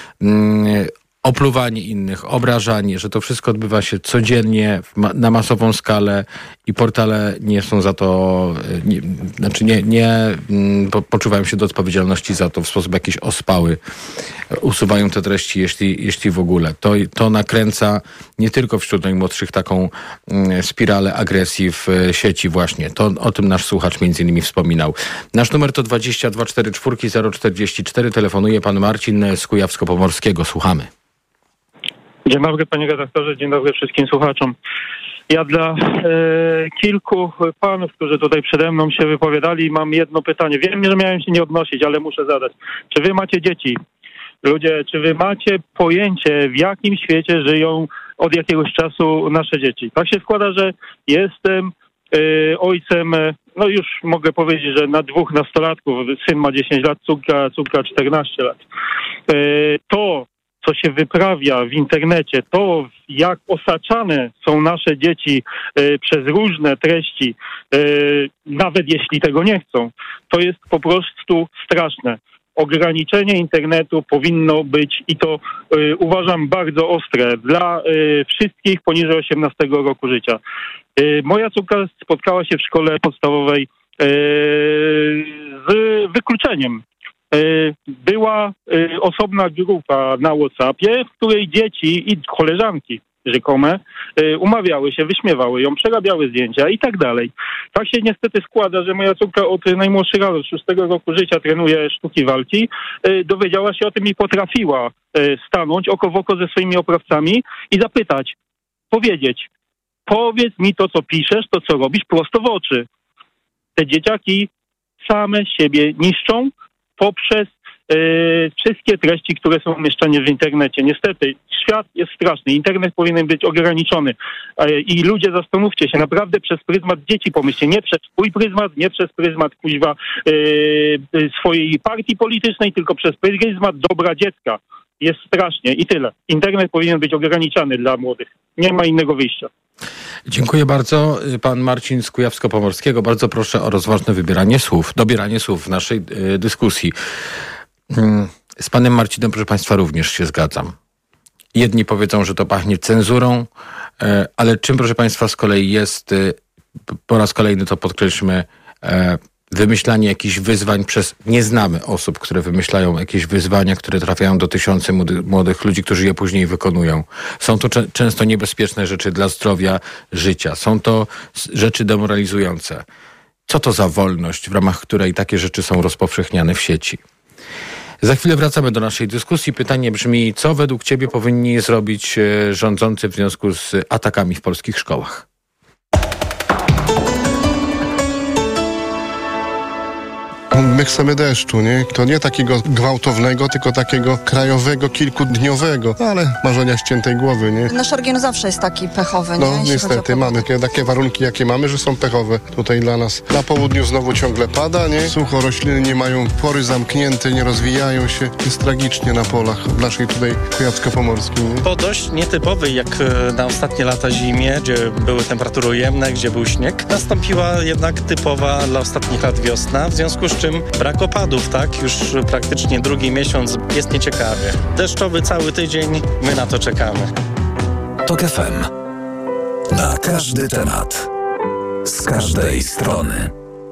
opluwanie innych, obrażanie, że to wszystko odbywa się codziennie na masową skalę i portale nie są za to, nie, znaczy nie, nie po, poczuwają się do odpowiedzialności za to w sposób jakiś ospały. Usuwają te treści, jeśli, jeśli w ogóle. To, to nakręca nie tylko wśród najmłodszych taką mm, spiralę agresji w sieci właśnie. To o tym nasz słuchacz między innymi wspominał. Nasz numer to dwadzieścia dwa czterdzieści cztery zero czterdzieści cztery. Telefonuje pan Marcin z Kujawsko-Pomorskiego. Słuchamy. Dzień dobry panie redaktorze, dzień dobry wszystkim słuchaczom. Ja dla e, kilku panów, którzy tutaj przede mną się wypowiadali, mam jedno pytanie. Wiem, że miałem się nie odnosić, ale muszę zadać. Czy wy macie dzieci? Ludzie, czy wy macie pojęcie, w jakim świecie żyją od jakiegoś czasu nasze dzieci? Tak się składa, że jestem e, ojcem, no już mogę powiedzieć, że na dwóch nastolatków. Syn ma dziesięć lat, córka, córka czternaście lat. E, to co się wyprawia w internecie, to jak osaczane są nasze dzieci y, przez różne treści, y, nawet jeśli tego nie chcą, to jest po prostu straszne. Ograniczenie internetu powinno być i to y, uważam bardzo ostre dla y, wszystkich poniżej osiemnastego roku życia. Y, moja córka spotkała się w szkole podstawowej y, z wykluczeniem. Była osobna grupa na WhatsAppie, w której dzieci i koleżanki rzekome umawiały się, wyśmiewały ją, przerabiały zdjęcia i tak dalej. Tak się niestety składa, że moja córka od najmłodszego, od szóstego roku życia trenuje sztuki walki. Dowiedziała się o tym i potrafiła stanąć oko w oko ze swoimi oprawcami i zapytać, powiedzieć, powiedz mi to, co piszesz, to, co robisz, prosto w oczy. Te dzieciaki same siebie niszczą poprzez e, wszystkie treści, które są umieszczane w internecie. Niestety, świat jest straszny. Internet powinien być ograniczony. E, I ludzie, zastanówcie się, naprawdę przez pryzmat dzieci pomyślcie. Nie przez swój pryzmat, nie przez pryzmat kuźwa e, swojej partii politycznej, tylko przez pryzmat dobra dziecka. Jest strasznie i tyle. Internet powinien być ograniczany dla młodych. Nie ma innego wyjścia. Dziękuję bardzo. Pan Marcin z Kujawsko-Pomorskiego. Bardzo proszę o rozważne wybieranie słów, dobieranie słów w naszej y, dyskusji. Z panem Marcinem, proszę państwa, również się zgadzam. Jedni powiedzą, że to pachnie cenzurą, y, ale czym, proszę państwa, z kolei jest, y, po raz kolejny to podkreślmy, y, wymyślanie jakichś wyzwań przez... Nie znamy osób, które wymyślają jakieś wyzwania, które trafiają do tysiący młody, młodych ludzi, którzy je później wykonują. Są to cze- często niebezpieczne rzeczy dla zdrowia, życia. Są to rzeczy demoralizujące. Co to za wolność, w ramach której takie rzeczy są rozpowszechniane w sieci? Za chwilę wracamy do naszej dyskusji. Pytanie brzmi, co według ciebie powinni zrobić rządzący w związku z atakami w polskich szkołach? My chcemy deszczu, nie? To nie takiego gwałtownego, tylko takiego krajowego, kilkudniowego, ale marzenia ściętej głowy, nie? Nasz region zawsze jest taki pechowy, nie? No Jeśli niestety, mamy takie, takie warunki, jakie mamy, że są pechowe tutaj dla nas. Na południu znowu ciągle pada, nie? Sucho, rośliny nie mają pory zamknięte, nie rozwijają się. Jest tragicznie na polach w naszej tutaj Kujawsko-Pomorskiej, nie? Po dość nietypowej jak na ostatnie lata zimie, gdzie były temperatury ujemne, gdzie był śnieg, nastąpiła jednak typowa dla ostatnich lat wiosna, w związku z czym brak opadów, tak? Już praktycznie drugi miesiąc jest nieciekawie. Deszczowy cały tydzień, my na to czekamy. Tok F M. Na każdy temat. Z każdej strony.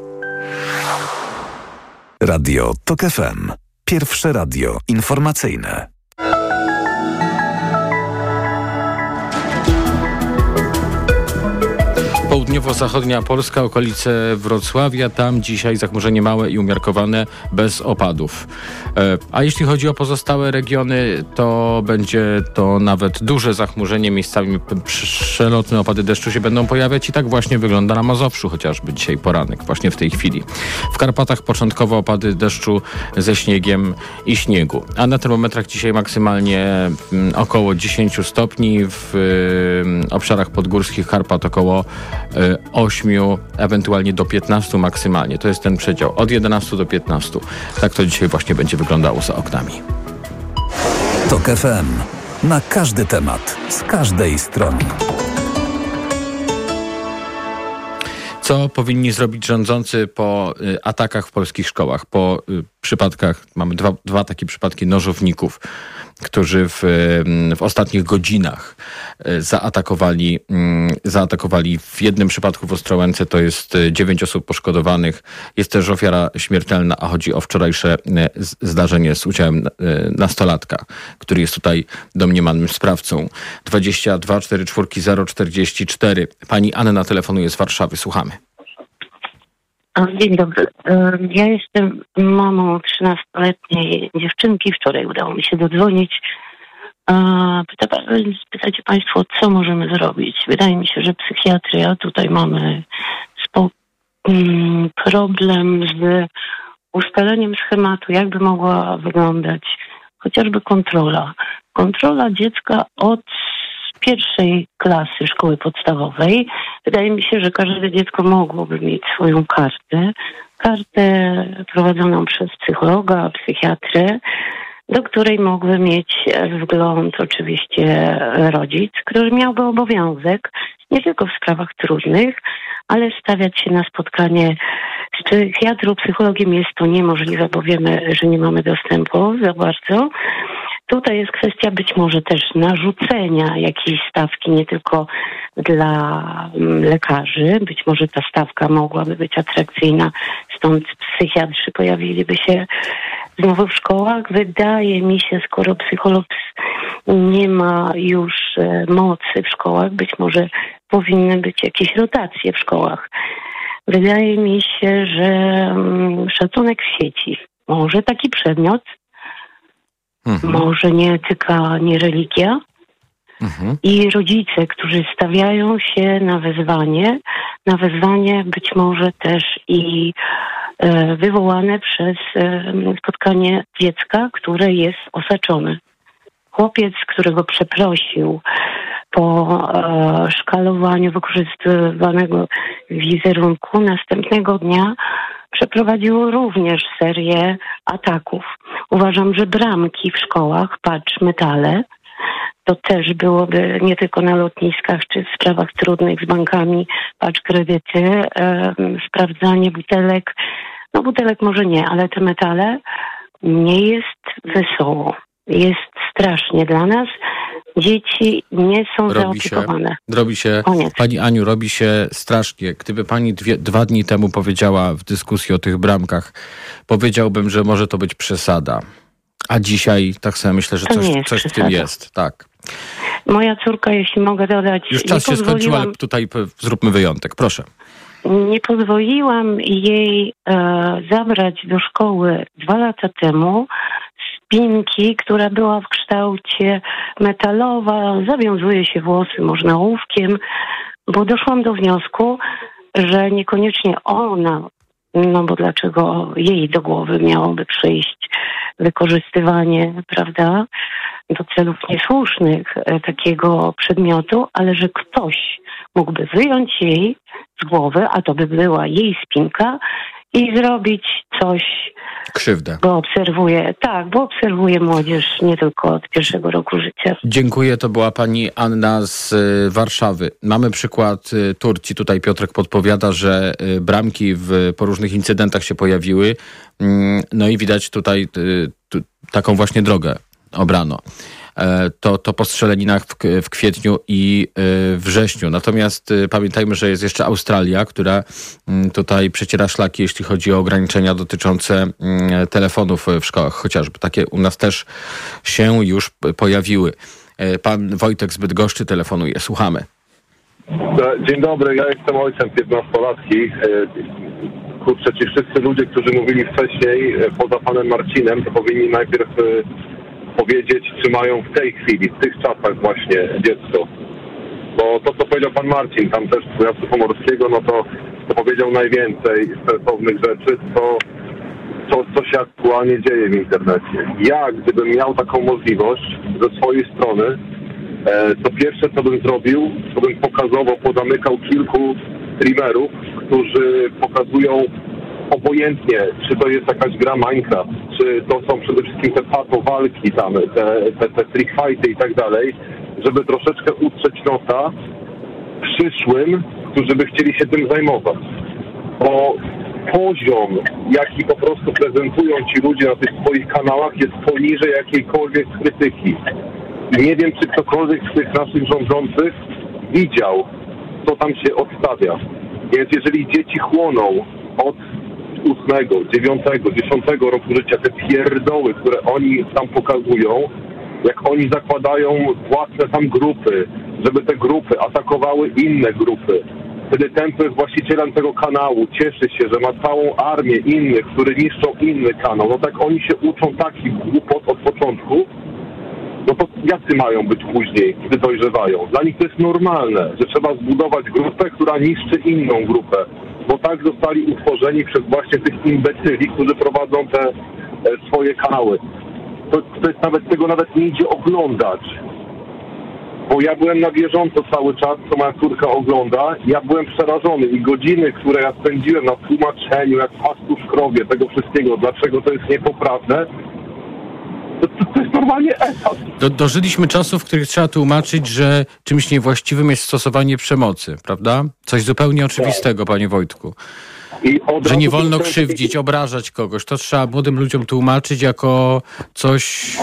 Radio Tok F M. Pierwsze radio informacyjne. Południowo-zachodnia Polska, okolice Wrocławia, tam dzisiaj zachmurzenie małe i umiarkowane, bez opadów. A jeśli chodzi o pozostałe regiony, to będzie to nawet duże zachmurzenie, miejscami przelotne opady deszczu się będą pojawiać i tak właśnie wygląda na Mazowszu, chociażby dzisiaj poranek, właśnie w tej chwili. W Karpatach początkowo opady deszczu ze śniegiem i śniegu, a na termometrach dzisiaj maksymalnie około dziesięć stopni, w obszarach podgórskich Karpat około ośmiu, ewentualnie do piętnastu maksymalnie. To jest ten przedział. Od jedenastu do piętnastu. Tak to dzisiaj właśnie będzie wyglądało za oknami. Tok F M. Na każdy temat. Z każdej strony. Co powinni zrobić rządzący po y, atakach w polskich szkołach? Po y, przypadkach, mamy dwa, dwa takie przypadki nożowników, którzy w, w ostatnich godzinach zaatakowali, zaatakowali w jednym przypadku w Ostrołęce, to jest dziewięć osób poszkodowanych. Jest też ofiara śmiertelna, a chodzi o wczorajsze zdarzenie z udziałem nastolatka, który jest tutaj domniemanym sprawcą. dwadzieścia dwa czterdzieści cztery zero czterdzieści cztery. Pani Anna telefonuje z Warszawy. Słuchamy. Dzień dobry. Ja jestem mamą trzynastoletniej dziewczynki. Wczoraj udało mi się dodzwonić. Pyta, pytacie Państwo, co możemy zrobić? Wydaje mi się, że psychiatria, tutaj mamy spo, problem z ustaleniem schematu, jakby mogła wyglądać chociażby kontrola. Kontrola dziecka od pierwszej klasy szkoły podstawowej. Wydaje mi się, że każde dziecko mogłoby mieć swoją kartę. Kartę prowadzoną przez psychologa, psychiatrę, do której mógłby mieć wgląd oczywiście rodzic, który miałby obowiązek nie tylko w sprawach trudnych, ale stawiać się na spotkanie z psychiatrą, psychologiem. Jest to niemożliwe, bo wiemy, że nie mamy dostępu za bardzo. Tutaj jest kwestia być może też narzucenia jakiejś stawki, nie tylko dla lekarzy. Być może ta stawka mogłaby być atrakcyjna, stąd psychiatrzy pojawiliby się znowu w szkołach. Wydaje mi się, skoro psycholog nie ma już mocy w szkołach, być może powinny być jakieś rotacje w szkołach. Wydaje mi się, że szacunek w sieci, może taki przedmiot, Mhm. może nie etyka, nie religia. Mhm. I rodzice, którzy stawiają się na wezwanie, na wezwanie być może też i e, wywołane przez e, spotkanie dziecka, które jest osaczone. Chłopiec, którego przeprosił po e, szkalowaniu wykorzystywanego wizerunku, następnego dnia przeprowadziło również serię ataków. Uważam, że bramki w szkołach, patrz, metale, to też byłoby nie tylko na lotniskach czy w sprawach trudnych z bankami, patrz, kredyty, e, sprawdzanie butelek. No butelek może nie, ale te metale, nie jest wesoło. Jest strasznie dla nas. Dzieci nie są robi zaopiekowane. Się, robi się, Koniec. Pani Aniu, robi się strasznie. Gdyby pani dwie, dwa dni temu powiedziała w dyskusji o tych bramkach, powiedziałbym, że może to być przesada. A dzisiaj tak sobie myślę, że To coś, nie jest coś w przesada. tym jest. Tak. Moja córka, jeśli mogę dodać... Już czas się skończył, ale tutaj p- zróbmy wyjątek. Proszę. Nie pozwoliłam jej e, zabrać do szkoły dwa lata temu spinki, która była w kształcie metalowa, zawiązuje się włosy, można ołówkiem, bo doszłam do wniosku, że niekoniecznie ona no bo dlaczego jej do głowy miałoby przyjść wykorzystywanie, prawda, do celów niesłusznych e, takiego przedmiotu, ale że ktoś mógłby wyjąć jej z głowy, a to by była jej spinka i zrobić coś. Krzywdę. Bo obserwuję, tak, bo obserwuję młodzież nie tylko od pierwszego roku życia. Dziękuję, to była pani Anna z y, Warszawy. Mamy przykład y, Turcji. Tutaj Piotrek podpowiada, że y, bramki w, po różnych incydentach się pojawiły. Y, no i widać tutaj y, tu, taką właśnie drogę obrano. To, to po strzelaninach w, w kwietniu i wrześniu. Natomiast pamiętajmy, że jest jeszcze Australia, która tutaj przeciera szlaki, jeśli chodzi o ograniczenia dotyczące telefonów w szkołach. Chociażby takie u nas też się już pojawiły. Pan Wojtek z Bydgoszczy telefonuje. Słuchamy. Dzień dobry, ja jestem ojcem piętnastolatki. Kurczę, ci wszyscy ludzie, którzy mówili wcześniej, poza panem Marcinem, to powinni najpierw powiedzieć, czy mają w tej chwili, w tych czasach właśnie dziecko. Bo to, co powiedział pan Marcin, tam też z Kujawsko Pomorskiego, no to, to powiedział najwięcej sensownych rzeczy, to co, co się aktualnie dzieje w internecie. Ja, gdybym miał taką możliwość ze swojej strony, e, to pierwsze, co bym zrobił, to bym pokazowo pozamykał kilku streamerów, którzy pokazują obojętnie, czy to jest jakaś gra Minecraft, czy to są przede wszystkim te pato walki tam, te, te, te trick fighty i tak dalej, żeby troszeczkę utrzeć nosa przyszłym, którzy by chcieli się tym zajmować. Bo poziom, jaki po prostu prezentują ci ludzie na tych swoich kanałach, jest poniżej jakiejkolwiek krytyki. Nie wiem, czy ktokolwiek z tych naszych rządzących widział, co tam się odstawia. Więc jeżeli dzieci chłoną od ósmego, dziewiątego, dziesiątego roku życia te pierdoły, które oni tam pokazują, jak oni zakładają własne tam grupy, żeby te grupy atakowały inne grupy. Wtedy ten, kto jest właścicielem tego kanału, cieszy się, że ma całą armię innych, które niszczą inny kanał. No tak oni się uczą takich głupot od początku, no to jacy mają być później, gdy dojrzewają? Dla nich to jest normalne, że trzeba zbudować grupę, która niszczy inną grupę. Bo tak zostali utworzeni przez właśnie tych imbecyli, którzy prowadzą te e, swoje kanały. To, to jest nawet, tego nawet nie idzie oglądać. Bo ja byłem na bieżąco cały czas, co moja córka ogląda. Ja byłem przerażony i godziny, które ja spędziłem na tłumaczeniu, jak pastu w krowie tego wszystkiego, dlaczego to jest niepoprawne, to, to, to jest normalnie etat. Do, dożyliśmy czasów, w których trzeba tłumaczyć, że czymś niewłaściwym jest stosowanie przemocy, prawda? Coś zupełnie oczywistego, panie Wojtku. I że nie wolno krzywdzić, obrażać kogoś. To trzeba młodym ludziom tłumaczyć jako coś,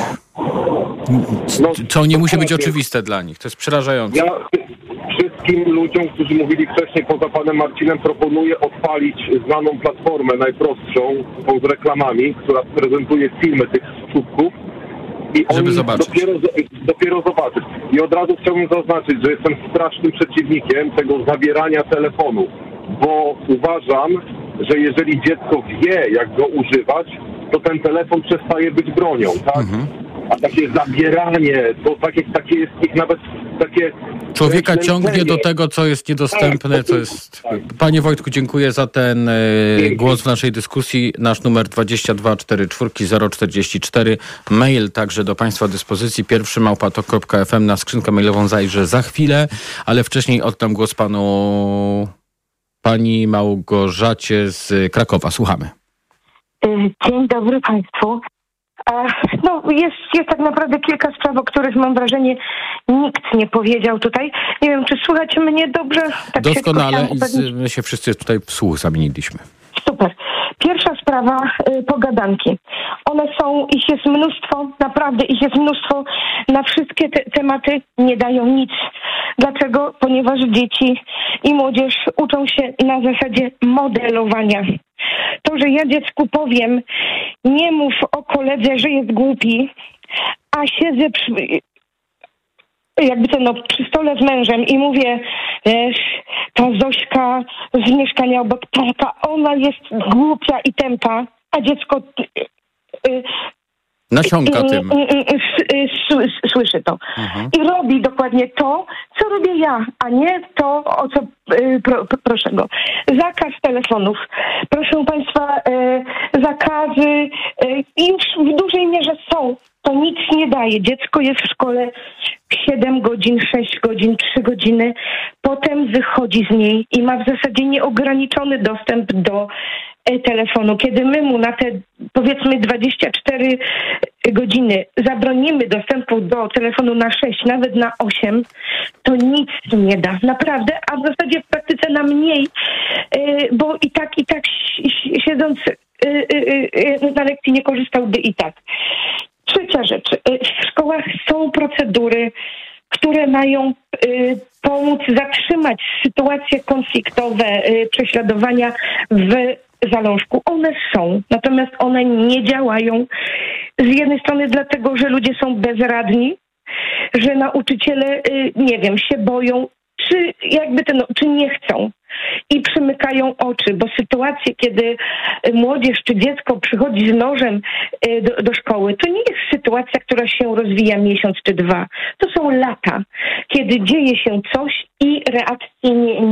co nie musi być oczywiste dla nich. To jest przerażające. Ja wszystkim ludziom, którzy mówili wcześniej poza panem Marcinem, proponuję odpalić znaną platformę najprostszą z reklamami, która prezentuje filmy tych czubków. I żeby zobaczyć. Dopiero, dopiero zobaczyć. I od razu chciałbym zaznaczyć, że jestem strasznym przeciwnikiem tego zabierania telefonu, bo uważam, że jeżeli dziecko wie, jak go używać, to ten telefon przestaje być bronią, tak? Mhm. A takie zabieranie, to takie, takie jest ich nawet takie... Człowieka ciągnie do tego, co jest niedostępne, co jest... Panie Wojtku, dziękuję za ten e, głos w naszej dyskusji. Nasz numer dwadzieścia dwa czterdzieści cztery zero czterdzieści cztery. Mail także do państwa dyspozycji. Pierwszy małpa tok kropka f m. Na skrzynkę mailową zajrzę za chwilę, ale wcześniej oddam głos panu... Pani Małgorzacie z Krakowa. Słuchamy. Dzień dobry państwu. No, jest, jest tak naprawdę kilka spraw, o których mam wrażenie nikt nie powiedział tutaj. Nie wiem, czy słychać mnie dobrze? Tak doskonale i z, my się wszyscy tutaj w słuch zamieniliśmy. Super. Pierwsza sprawa, y, pogadanki. One są, ich jest mnóstwo, naprawdę ich jest mnóstwo. Na wszystkie te tematy nie dają nic. Dlaczego? Ponieważ dzieci i młodzież uczą się na zasadzie modelowania. To, że ja dziecku powiem, nie mów o koledze, że jest głupi, a siedzę przy, jakby to no, przy stole z mężem i mówię, wiesz, ta Zośka z mieszkania obok Tomka, ona jest głupia i tępa, a dziecko y, y, Naciąga tym. Słyszy to. Mhm. I robi dokładnie to, co robię ja, a nie to, o co pro, proszę go. Zakaz telefonów. Proszę państwa, zakazy już w dużej mierze są. To nic nie daje. Dziecko jest w szkole siedem godzin, sześć godzin, trzy godziny. Potem wychodzi z niej i ma w zasadzie nieograniczony dostęp do telefonu. Kiedy my mu na te powiedzmy dwadzieścia cztery godziny zabronimy dostępu do telefonu na sześć, nawet na osiem, to nic nie da. Naprawdę, a w zasadzie w praktyce na mniej, bo i tak, i tak siedząc na lekcji nie korzystałby i tak. Trzecia rzecz. W szkołach są procedury, które mają y, pomóc zatrzymać sytuacje konfliktowe, y, prześladowania w zalążku. One są, natomiast one nie działają. Z jednej strony dlatego, że ludzie są bezradni, że nauczyciele, y, nie wiem, się boją, czy jakby ten, czy nie chcą. I przymykają oczy, bo sytuacje, kiedy młodzież czy dziecko przychodzi z nożem do, do szkoły, to nie jest sytuacja, która się rozwija miesiąc czy dwa. To są lata, kiedy dzieje się coś i reakcji nie,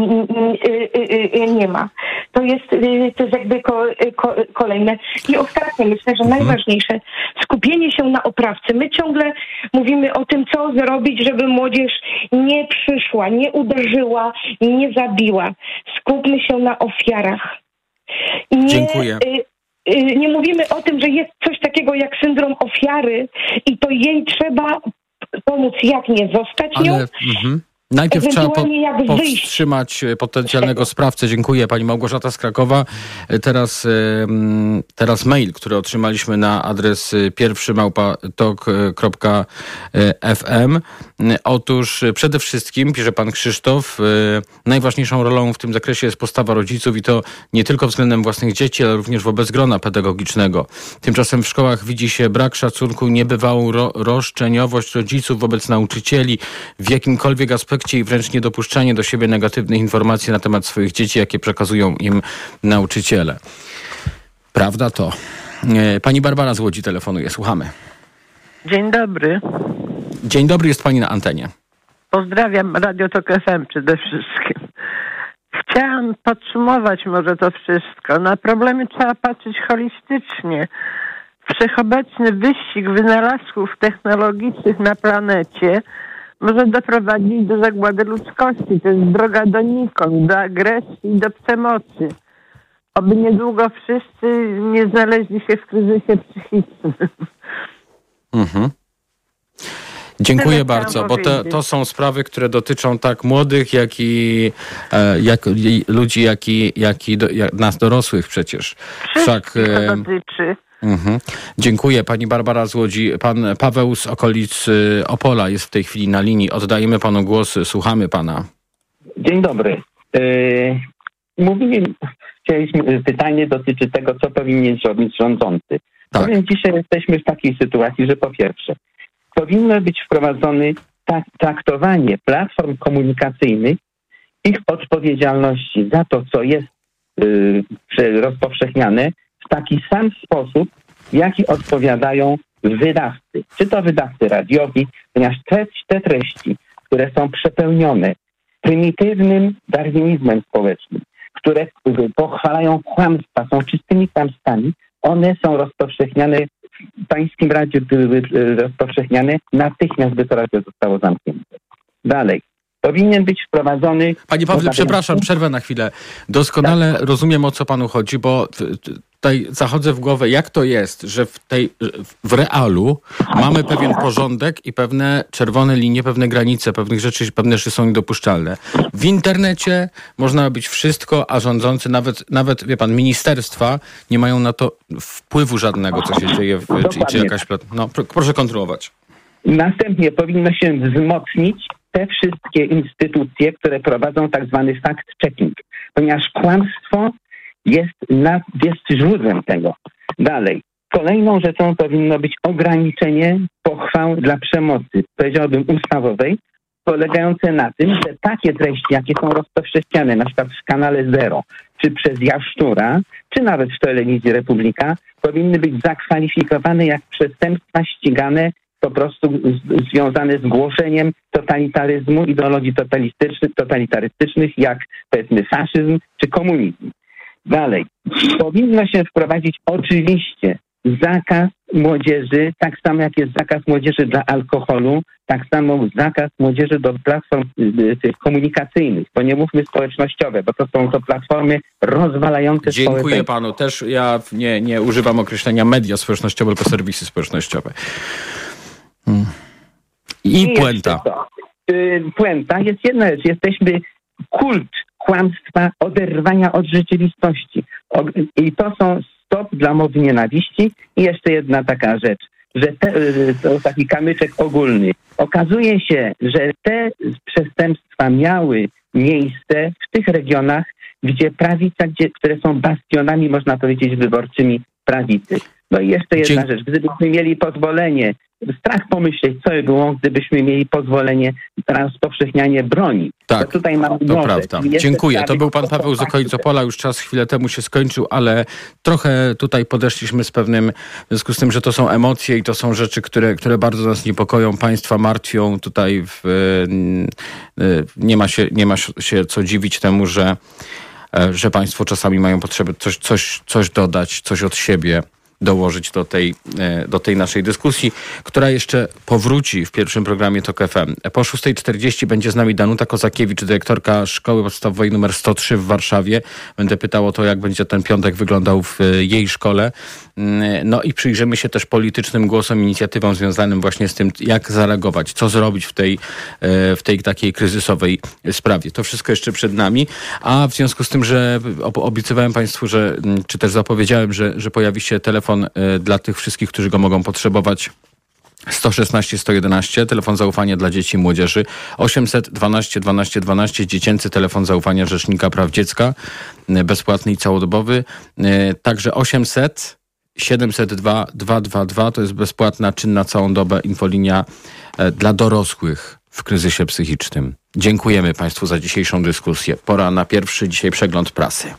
nie, nie ma. To jest, to jest jakby ko, ko, kolejne. I ostatnie, myślę, że najważniejsze, skupienie się na oprawcy. My ciągle mówimy o tym, co zrobić, żeby młodzież nie przyszła, nie uderzyła, nie zabiła. Skupmy się na ofiarach. Nie, Dziękuję. Y, y, nie mówimy o tym, że jest coś takiego jak syndrom ofiary i to jej trzeba pomóc, jak nie zostać nią. Ale, mhm. Najpierw trzeba po, powstrzymać potencjalnego sprawcę. Dziękuję. Pani Małgorzata z Krakowa. Teraz, teraz mail, który otrzymaliśmy na adres pierwszy małpa tok kropka f m. Otóż przede wszystkim, pisze pan Krzysztof, najważniejszą rolą w tym zakresie jest postawa rodziców i to nie tylko względem własnych dzieci, ale również wobec grona pedagogicznego. Tymczasem w szkołach widzi się brak szacunku, niebywałą ro- roszczeniowość rodziców wobec nauczycieli w jakimkolwiek aspekcie i wręcz niedopuszczanie do siebie negatywnych informacji na temat swoich dzieci, jakie przekazują im nauczyciele. Prawda to. Pani Barbara z Łodzi telefonuje. Słuchamy. Dzień dobry. Dzień dobry, jest pani na antenie. Pozdrawiam Radio Tok F M przede wszystkim. Chciałam podsumować może to wszystko. Na problemy trzeba patrzeć holistycznie. Wszechobecny wyścig wynalazków technologicznych na planecie może doprowadzić do zagłady ludzkości. To jest droga donikąd, do agresji i do przemocy. Oby niedługo wszyscy nie znaleźli się w kryzysie psychicznym. Mhm. Dziękuję Tyle bardzo, bo to, to są sprawy, które dotyczą tak młodych, jak i, e, jak, i ludzi, jak i, jak i do, jak nas dorosłych przecież. Wszak, e, to dotyczy. Mhm. Dziękuję. Pani Barbara z Łodzi. Pan Paweł z okolic Opola jest w tej chwili na linii. Oddajemy panu głos. Słuchamy pana. Dzień dobry. Yy, mówili, chcieliśmy, pytanie dotyczy tego, co powinien zrobić rządzący. Tak. Powiem, dzisiaj jesteśmy w takiej sytuacji, że po pierwsze, powinno być wprowadzone tak, traktowanie platform komunikacyjnych, ich odpowiedzialności za to, co jest yy, rozpowszechniane, w taki sam sposób, w jaki odpowiadają wydawcy. Czy to wydawcy radiowi, ponieważ te, te treści, które są przepełnione prymitywnym darwinizmem społecznym, które pochwalają kłamstwa, są czystymi kłamstwami, one są rozpowszechniane, w pańskim radiu były rozpowszechniane, natychmiast by to radio zostało zamknięte. Dalej. Powinien być wprowadzony... Panie Pawle, przepraszam, przerwę na chwilę. Doskonale tak. rozumiem, o co panu chodzi, bo tutaj zachodzę w głowę, jak to jest, że w, tej, w realu mamy pewien porządek i pewne czerwone linie, pewne granice, pewnych rzeczy, pewne rzeczy są niedopuszczalne. W internecie można robić wszystko, a rządzący, nawet, nawet wie pan, ministerstwa nie mają na to wpływu żadnego, co się dzieje, w, czy, czy jakaś... No, proszę kontynuować. Następnie powinno się wzmocnić te wszystkie instytucje, które prowadzą tak zwany fact-checking, ponieważ kłamstwo jest, na, jest źródłem tego. Dalej. Kolejną rzeczą powinno być ograniczenie pochwał dla przemocy, powiedziałbym ustawowej, polegające na tym, że takie treści, jakie są rozpowszechniane, na przykład w kanale Zero, czy przez Jaszczura, czy nawet w telewizji Republika, powinny być zakwalifikowane jak przestępstwa ścigane po prostu z, związane z głoszeniem totalitaryzmu, ideologii totalistycznych, totalitarystycznych, jak powiedzmy faszyzm czy komunizm. Dalej, powinno się wprowadzić oczywiście zakaz młodzieży, tak samo jak jest zakaz młodzieży dla alkoholu, tak samo zakaz młodzieży do platform y, tych komunikacyjnych, bo nie mówmy społecznościowe, bo to są to platformy rozwalające Dziękuję społeczeństwo. panu. Też ja nie, nie używam określenia media społecznościowe, tylko serwisy społecznościowe. Hmm. I, I puenta. Y, puenta jest jedna rzecz. Jesteśmy kult kłamstwa, oderwania od rzeczywistości. O, I to są stop dla mowy nienawiści. I jeszcze jedna taka rzecz, że te, to taki kamyczek ogólny. Okazuje się, że te przestępstwa miały miejsce w tych regionach, gdzie prawica, gdzie, które są bastionami, można powiedzieć, wyborczymi prawicy. No i jeszcze jedna Dzie- rzecz. Gdybyśmy mieli pozwolenie, strach pomyśleć, co by było, gdybyśmy mieli pozwolenie na rozpowszechnianie broni. Tak, to tutaj mam to prawda. Dziękuję. To był pan Paweł z okolic Opola. Już czas chwilę temu się skończył, ale trochę tutaj podeszliśmy z pewnym, w związku z tym, że to są emocje i to są rzeczy, które, które bardzo nas niepokoją, państwa martwią. Tutaj w, nie ma się, nie ma się co dziwić temu, że, że państwo czasami mają potrzebę coś, coś, coś dodać, coś od siebie dołożyć do tej, do tej naszej dyskusji, która jeszcze powróci w pierwszym programie TOK F M. Po szósta czterdzieści będzie z nami Danuta Kozakiewicz, dyrektorka Szkoły Podstawowej numer sto trzy w Warszawie. Będę pytał o to, jak będzie ten piątek wyglądał w jej szkole. No i przyjrzymy się też politycznym głosom, inicjatywom związanym właśnie z tym, jak zareagować, co zrobić w tej, w tej takiej kryzysowej sprawie. To wszystko jeszcze przed nami, a w związku z tym, że obiecywałem państwu, że, czy też zapowiedziałem, że, że pojawi się telefon dla tych wszystkich, którzy go mogą potrzebować. sto szesnaście sto jedenaście, telefon zaufania dla dzieci i młodzieży, osiemset dwanaście dwanaście dwanaście, dziecięcy telefon zaufania Rzecznika Praw Dziecka, bezpłatny i całodobowy, także osiemset siedemset dwa dwieście dwadzieścia dwa, to jest bezpłatna, czynna całą dobę infolinia dla dorosłych w kryzysie psychicznym. Dziękujemy państwu za dzisiejszą dyskusję. Pora na pierwszy dzisiaj przegląd prasy.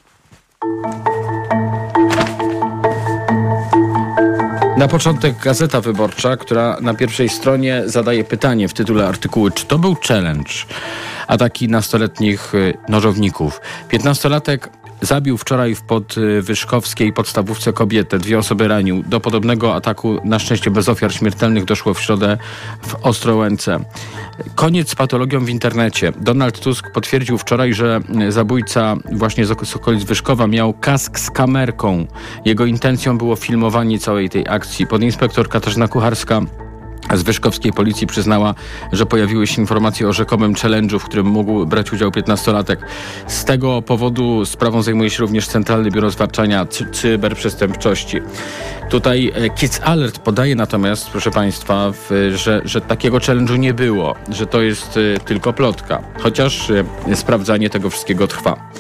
Na początek Gazeta Wyborcza, która na pierwszej stronie zadaje pytanie w tytule artykułu, czy to był challenge ataki nastoletnich nożowników. Piętnastolatek zabił wczoraj w podwyżkowskiej podstawówce kobietę. Dwie osoby ranił. Do podobnego ataku, na szczęście bez ofiar śmiertelnych, doszło w środę w Ostrołęce. Koniec z patologią w internecie. Donald Tusk potwierdził wczoraj, że zabójca właśnie z okolic Wyszkowa miał kask z kamerką. Jego intencją było filmowanie całej tej akcji. Podinspektor Katarzyna Kucharska z wyszkowskiej policji przyznała, że pojawiły się informacje o rzekomym challenge'u, w którym mógł brać udział piętnastolatek. Z tego powodu sprawą zajmuje się również Centralne Biuro Zwalczania cy- Cyberprzestępczości. Tutaj Kids Alert podaje natomiast, proszę państwa, w, że, że takiego challenge'u nie było, że to jest y, tylko plotka, chociaż y, sprawdzanie tego wszystkiego trwa.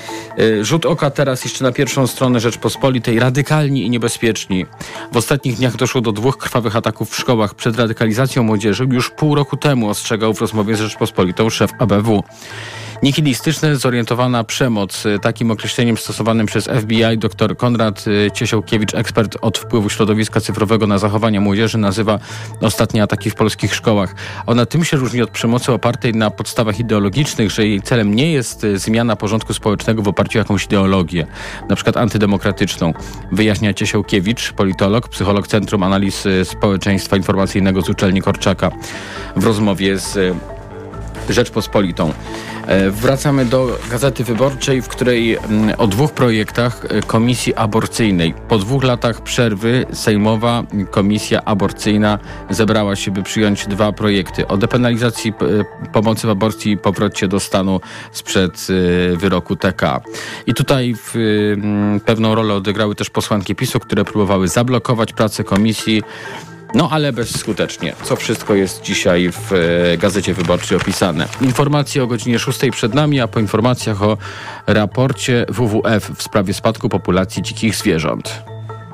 Rzut oka teraz jeszcze na pierwszą stronę Rzeczpospolitej. Radykalni i niebezpieczni. W ostatnich dniach doszło do dwóch krwawych ataków w szkołach. Przed radykalizacją młodzieży już pół roku temu ostrzegał w rozmowie z Rzeczpospolitą szef A B W. Nihilistyczna, zorientowana przemoc. Takim określeniem stosowanym przez F B I dr Konrad Ciesiałkiewicz, ekspert od wpływu środowiska cyfrowego na zachowania młodzieży, nazywa ostatnie ataki w polskich szkołach. Ona tym się różni od przemocy opartej na podstawach ideologicznych, że jej celem nie jest zmiana porządku społecznego w oparciu o jakąś ideologię, na przykład antydemokratyczną. Wyjaśnia Ciesiałkiewicz, politolog, psycholog Centrum Analiz Społeczeństwa Informacyjnego z uczelni Korczaka w rozmowie z Rzeczpospolitą. Wracamy do Gazety Wyborczej, w której o dwóch projektach Komisji Aborcyjnej. Po dwóch latach przerwy Sejmowa Komisja Aborcyjna zebrała się, by przyjąć dwa projekty. O depenalizacji pomocy w aborcji i powrocie do stanu sprzed wyroku T K. I tutaj w, pewną rolę odegrały też posłanki PiSu, które próbowały zablokować pracę komisji. No ale bezskutecznie. Co wszystko jest dzisiaj w e, Gazecie Wyborczej opisane. Informacje o godzinie szóstej przed nami, a po informacjach o raporcie W W F w sprawie spadku populacji dzikich zwierząt.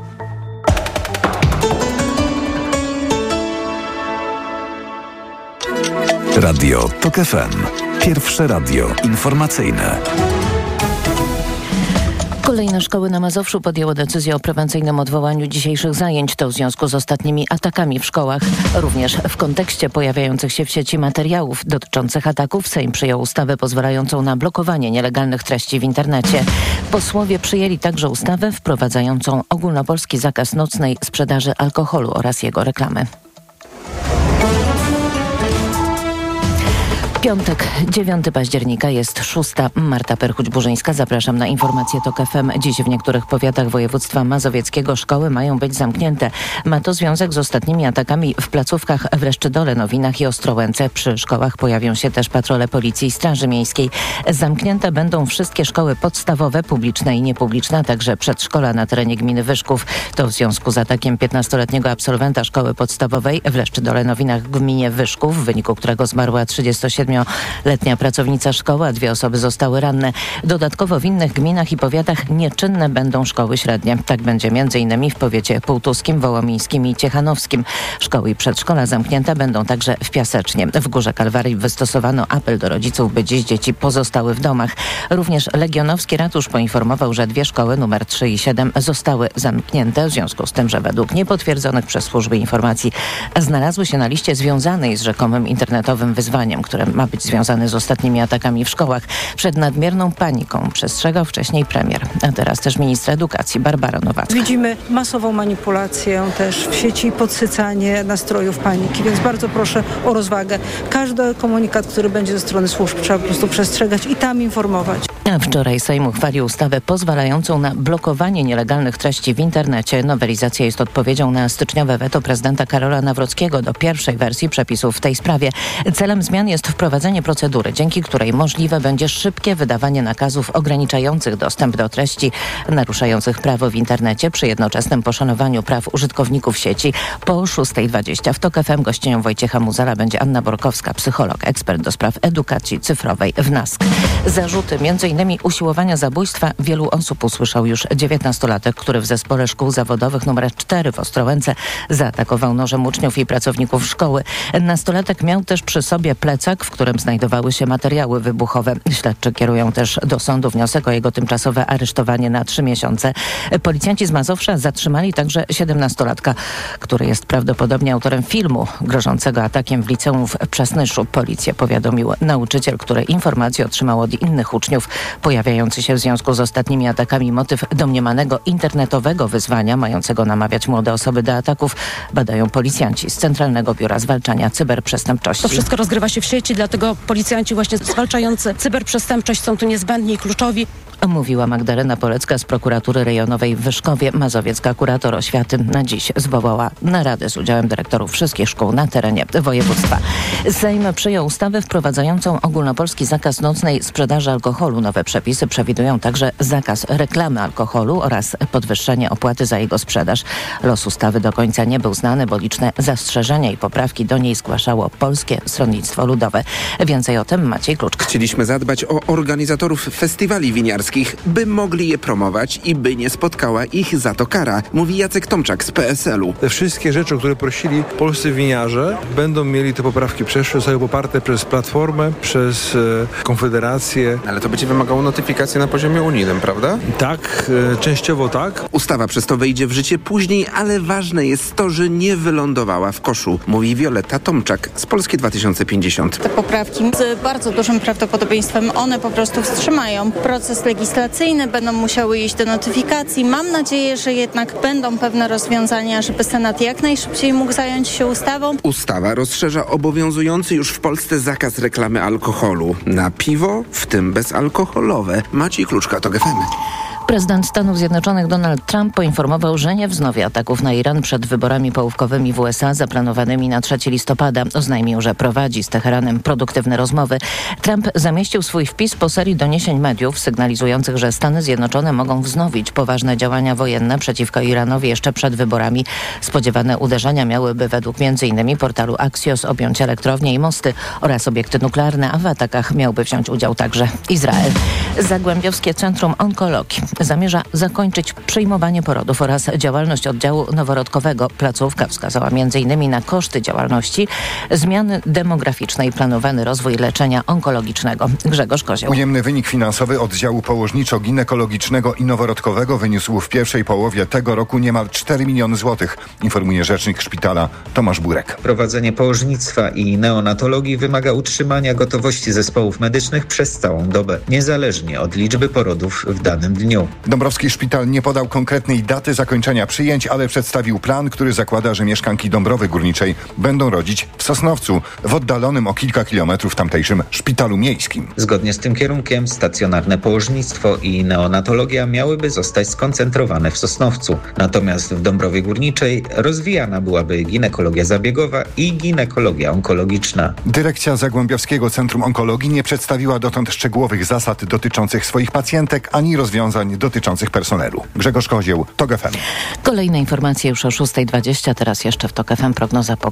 Radio TOK F M. Pierwsze radio informacyjne. Kolejne szkoły na Mazowszu podjęły decyzję o prewencyjnym odwołaniu dzisiejszych zajęć. To w związku z ostatnimi atakami w szkołach. Również w kontekście pojawiających się w sieci materiałów dotyczących ataków Sejm przyjął ustawę pozwalającą na blokowanie nielegalnych treści w internecie. Posłowie przyjęli także ustawę wprowadzającą ogólnopolski zakaz nocnej sprzedaży alkoholu oraz jego reklamy. Piątek, dziewiątego października, jest szósta. Marta Perchuć-Burzyńska. Zapraszam na informacje TOK F M. Dziś w niektórych powiatach województwa mazowieckiego szkoły mają być zamknięte. Ma to związek z ostatnimi atakami w placówkach w Leszczydole, Nowinach i Ostrołęce. Przy szkołach pojawią się też patrole Policji i Straży Miejskiej. Zamknięte będą wszystkie szkoły podstawowe, publiczne i niepubliczne, a także przedszkola na terenie gminy Wyszków. To w związku z atakiem piętnastoletniego absolwenta szkoły podstawowej w Leszczydole, Nowinach w gminie Wyszków, w wyniku którego zmarła trzydziestosiedmioletnia pracownica szkoły, a dwie osoby zostały ranne. Dodatkowo w innych gminach i powiatach nieczynne będą szkoły średnie. Tak będzie między innymi w powiecie półtuskim, wołomińskim i ciechanowskim. Szkoły i przedszkola zamknięte będą także w Piasecznie. W Górze Kalwarii wystosowano apel do rodziców, by dziś dzieci pozostały w domach. Również Legionowski Ratusz poinformował, że dwie szkoły, numer trzy i siedem, zostały zamknięte w związku z tym, że według niepotwierdzonych przez służby informacji znalazły się na liście związanej z rzekomym internetowym wyzwaniem, które ma być związany z ostatnimi atakami w szkołach. Przed nadmierną paniką przestrzegał wcześniej premier, a teraz też minister edukacji Barbara Nowacka. Widzimy masową manipulację też w sieci, podsycanie nastrojów paniki, więc bardzo proszę o rozwagę. Każdy komunikat, który będzie ze strony służb, trzeba po prostu przestrzegać i tam informować. A wczoraj Sejm uchwalił ustawę pozwalającą na blokowanie nielegalnych treści w internecie. Nowelizacja jest odpowiedzią na styczniowe weto prezydenta Karola Nawrockiego do pierwszej wersji przepisów w tej sprawie. Celem zmian jest wprowadzenie procedury, dzięki której możliwe będzie szybkie wydawanie nakazów ograniczających dostęp do treści naruszających prawo w internecie przy jednoczesnym poszanowaniu praw użytkowników sieci. Po szóstej dwadzieścia w TOK F M gościnią Wojciecha Muzala będzie Anna Borkowska, psycholog, ekspert do spraw edukacji cyfrowej w NASK. Zarzuty między innymi usiłowania zabójstwa wielu osób usłyszał już dziewiętnastolatek, który w zespole szkół zawodowych numer cztery w Ostrołęce zaatakował nożem uczniów i pracowników szkoły. Nastolatek miał też przy sobie plecak, w którym znajdowały się materiały wybuchowe. Śledczy kierują też do sądu wniosek o jego tymczasowe aresztowanie na trzy miesiące. Policjanci z Mazowsza zatrzymali także siedemnastolatka, który jest prawdopodobnie autorem filmu grożącego atakiem w liceum w Przasnyszu. Policję powiadomił nauczyciel, który informacje otrzymał od innych uczniów. Pojawiający się w związku z ostatnimi atakami motyw domniemanego internetowego wyzwania mającego namawiać młode osoby do ataków badają policjanci z Centralnego Biura Zwalczania Cyberprzestępczości. To wszystko rozgrywa się w sieci, dlatego policjanci właśnie zwalczający cyberprzestępczość są tu niezbędni i kluczowi. Mówiła Magdalena Polecka z prokuratury rejonowej w Wyszkowie. Mazowiecka kurator oświaty na dziś zwołała naradę z udziałem dyrektorów wszystkich szkół na terenie województwa. Sejm przyjął ustawę wprowadzającą ogólnopolski zakaz nocnej sprzedaży alkoholu. Nowe przepisy przewidują także zakaz reklamy alkoholu oraz podwyższenie opłaty za jego sprzedaż. Los ustawy do końca nie był znany, bo liczne zastrzeżenia i poprawki do niej zgłaszało Polskie Stronnictwo Ludowe. Więcej o tym Maciej Kluczka. Chcieliśmy zadbać o organizatorów festiwali winiarskich, by mogli je promować i by nie spotkała ich za to kara, mówi Jacek Tomczak z P S L-u. Te wszystkie rzeczy, o które prosili polscy winiarze, będą mieli te poprawki przeszłe, zostały poparte przez Platformę, przez e, Konfederację. Ale to będzie wymagało notyfikacji na poziomie unijnym, prawda? Tak, e, częściowo tak. Ustawa przez to wejdzie w życie później, ale ważne jest to, że nie wylądowała w koszu, mówi Wioletta Tomczak z Polski dwa tysiące pięćdziesiąt. Te poprawki z bardzo dużym prawdopodobieństwem one po prostu wstrzymają proces legislacyjny, będą musiały iść do notyfikacji. Mam nadzieję, że jednak będą pewne rozwiązania, żeby Senat jak najszybciej mógł zająć się ustawą. Ustawa rozszerza obowiązujący już w Polsce zakaz reklamy alkoholu na piwo, w tym bezalkoholowe. Maciej Kluczka, TOK F M. Prezydent Stanów Zjednoczonych Donald Trump poinformował, że nie wznowi ataków na Iran przed wyborami połówkowymi w U S A zaplanowanymi na trzeciego listopada. Oznajmił, że prowadzi z Teheranem produktywne rozmowy. Trump zamieścił swój wpis po serii doniesień mediów sygnalizujących, że Stany Zjednoczone mogą wznowić poważne działania wojenne przeciwko Iranowi jeszcze przed wyborami. Spodziewane uderzenia miałyby według między innymi portalu Axios objąć elektrownie i mosty oraz obiekty nuklearne, a w atakach miałby wziąć udział także Izrael. Zagłębiowskie Centrum Onkologii zamierza zakończyć przyjmowanie porodów oraz działalność oddziału noworodkowego. Placówka wskazała między innymi na koszty działalności, zmiany demograficzne i planowany rozwój leczenia onkologicznego. Grzegorz Kozioł. Ujemny wynik finansowy oddziału położniczo-ginekologicznego i noworodkowego wyniósł w pierwszej połowie tego roku niemal cztery miliony złotych, informuje rzecznik szpitala Tomasz Burek. Prowadzenie położnictwa i neonatologii wymaga utrzymania gotowości zespołów medycznych przez całą dobę, niezależnie od liczby porodów w danym dniu. Dąbrowski Szpital nie podał konkretnej daty zakończenia przyjęć, ale przedstawił plan, który zakłada, że mieszkanki Dąbrowy Górniczej będą rodzić w Sosnowcu, w oddalonym o kilka kilometrów tamtejszym szpitalu miejskim. Zgodnie z tym kierunkiem stacjonarne położnictwo i neonatologia miałyby zostać skoncentrowane w Sosnowcu. Natomiast w Dąbrowie Górniczej rozwijana byłaby ginekologia zabiegowa i ginekologia onkologiczna. Dyrekcja Zagłębiowskiego Centrum Onkologii nie przedstawiła dotąd szczegółowych zasad dotyczących swoich pacjentek ani rozwiązań dotyczących personelu. Grzegorz Kozieł, TOK F M. Kolejne informacje już o szósta dwadzieścia, teraz jeszcze w TOK F M prognoza pogody.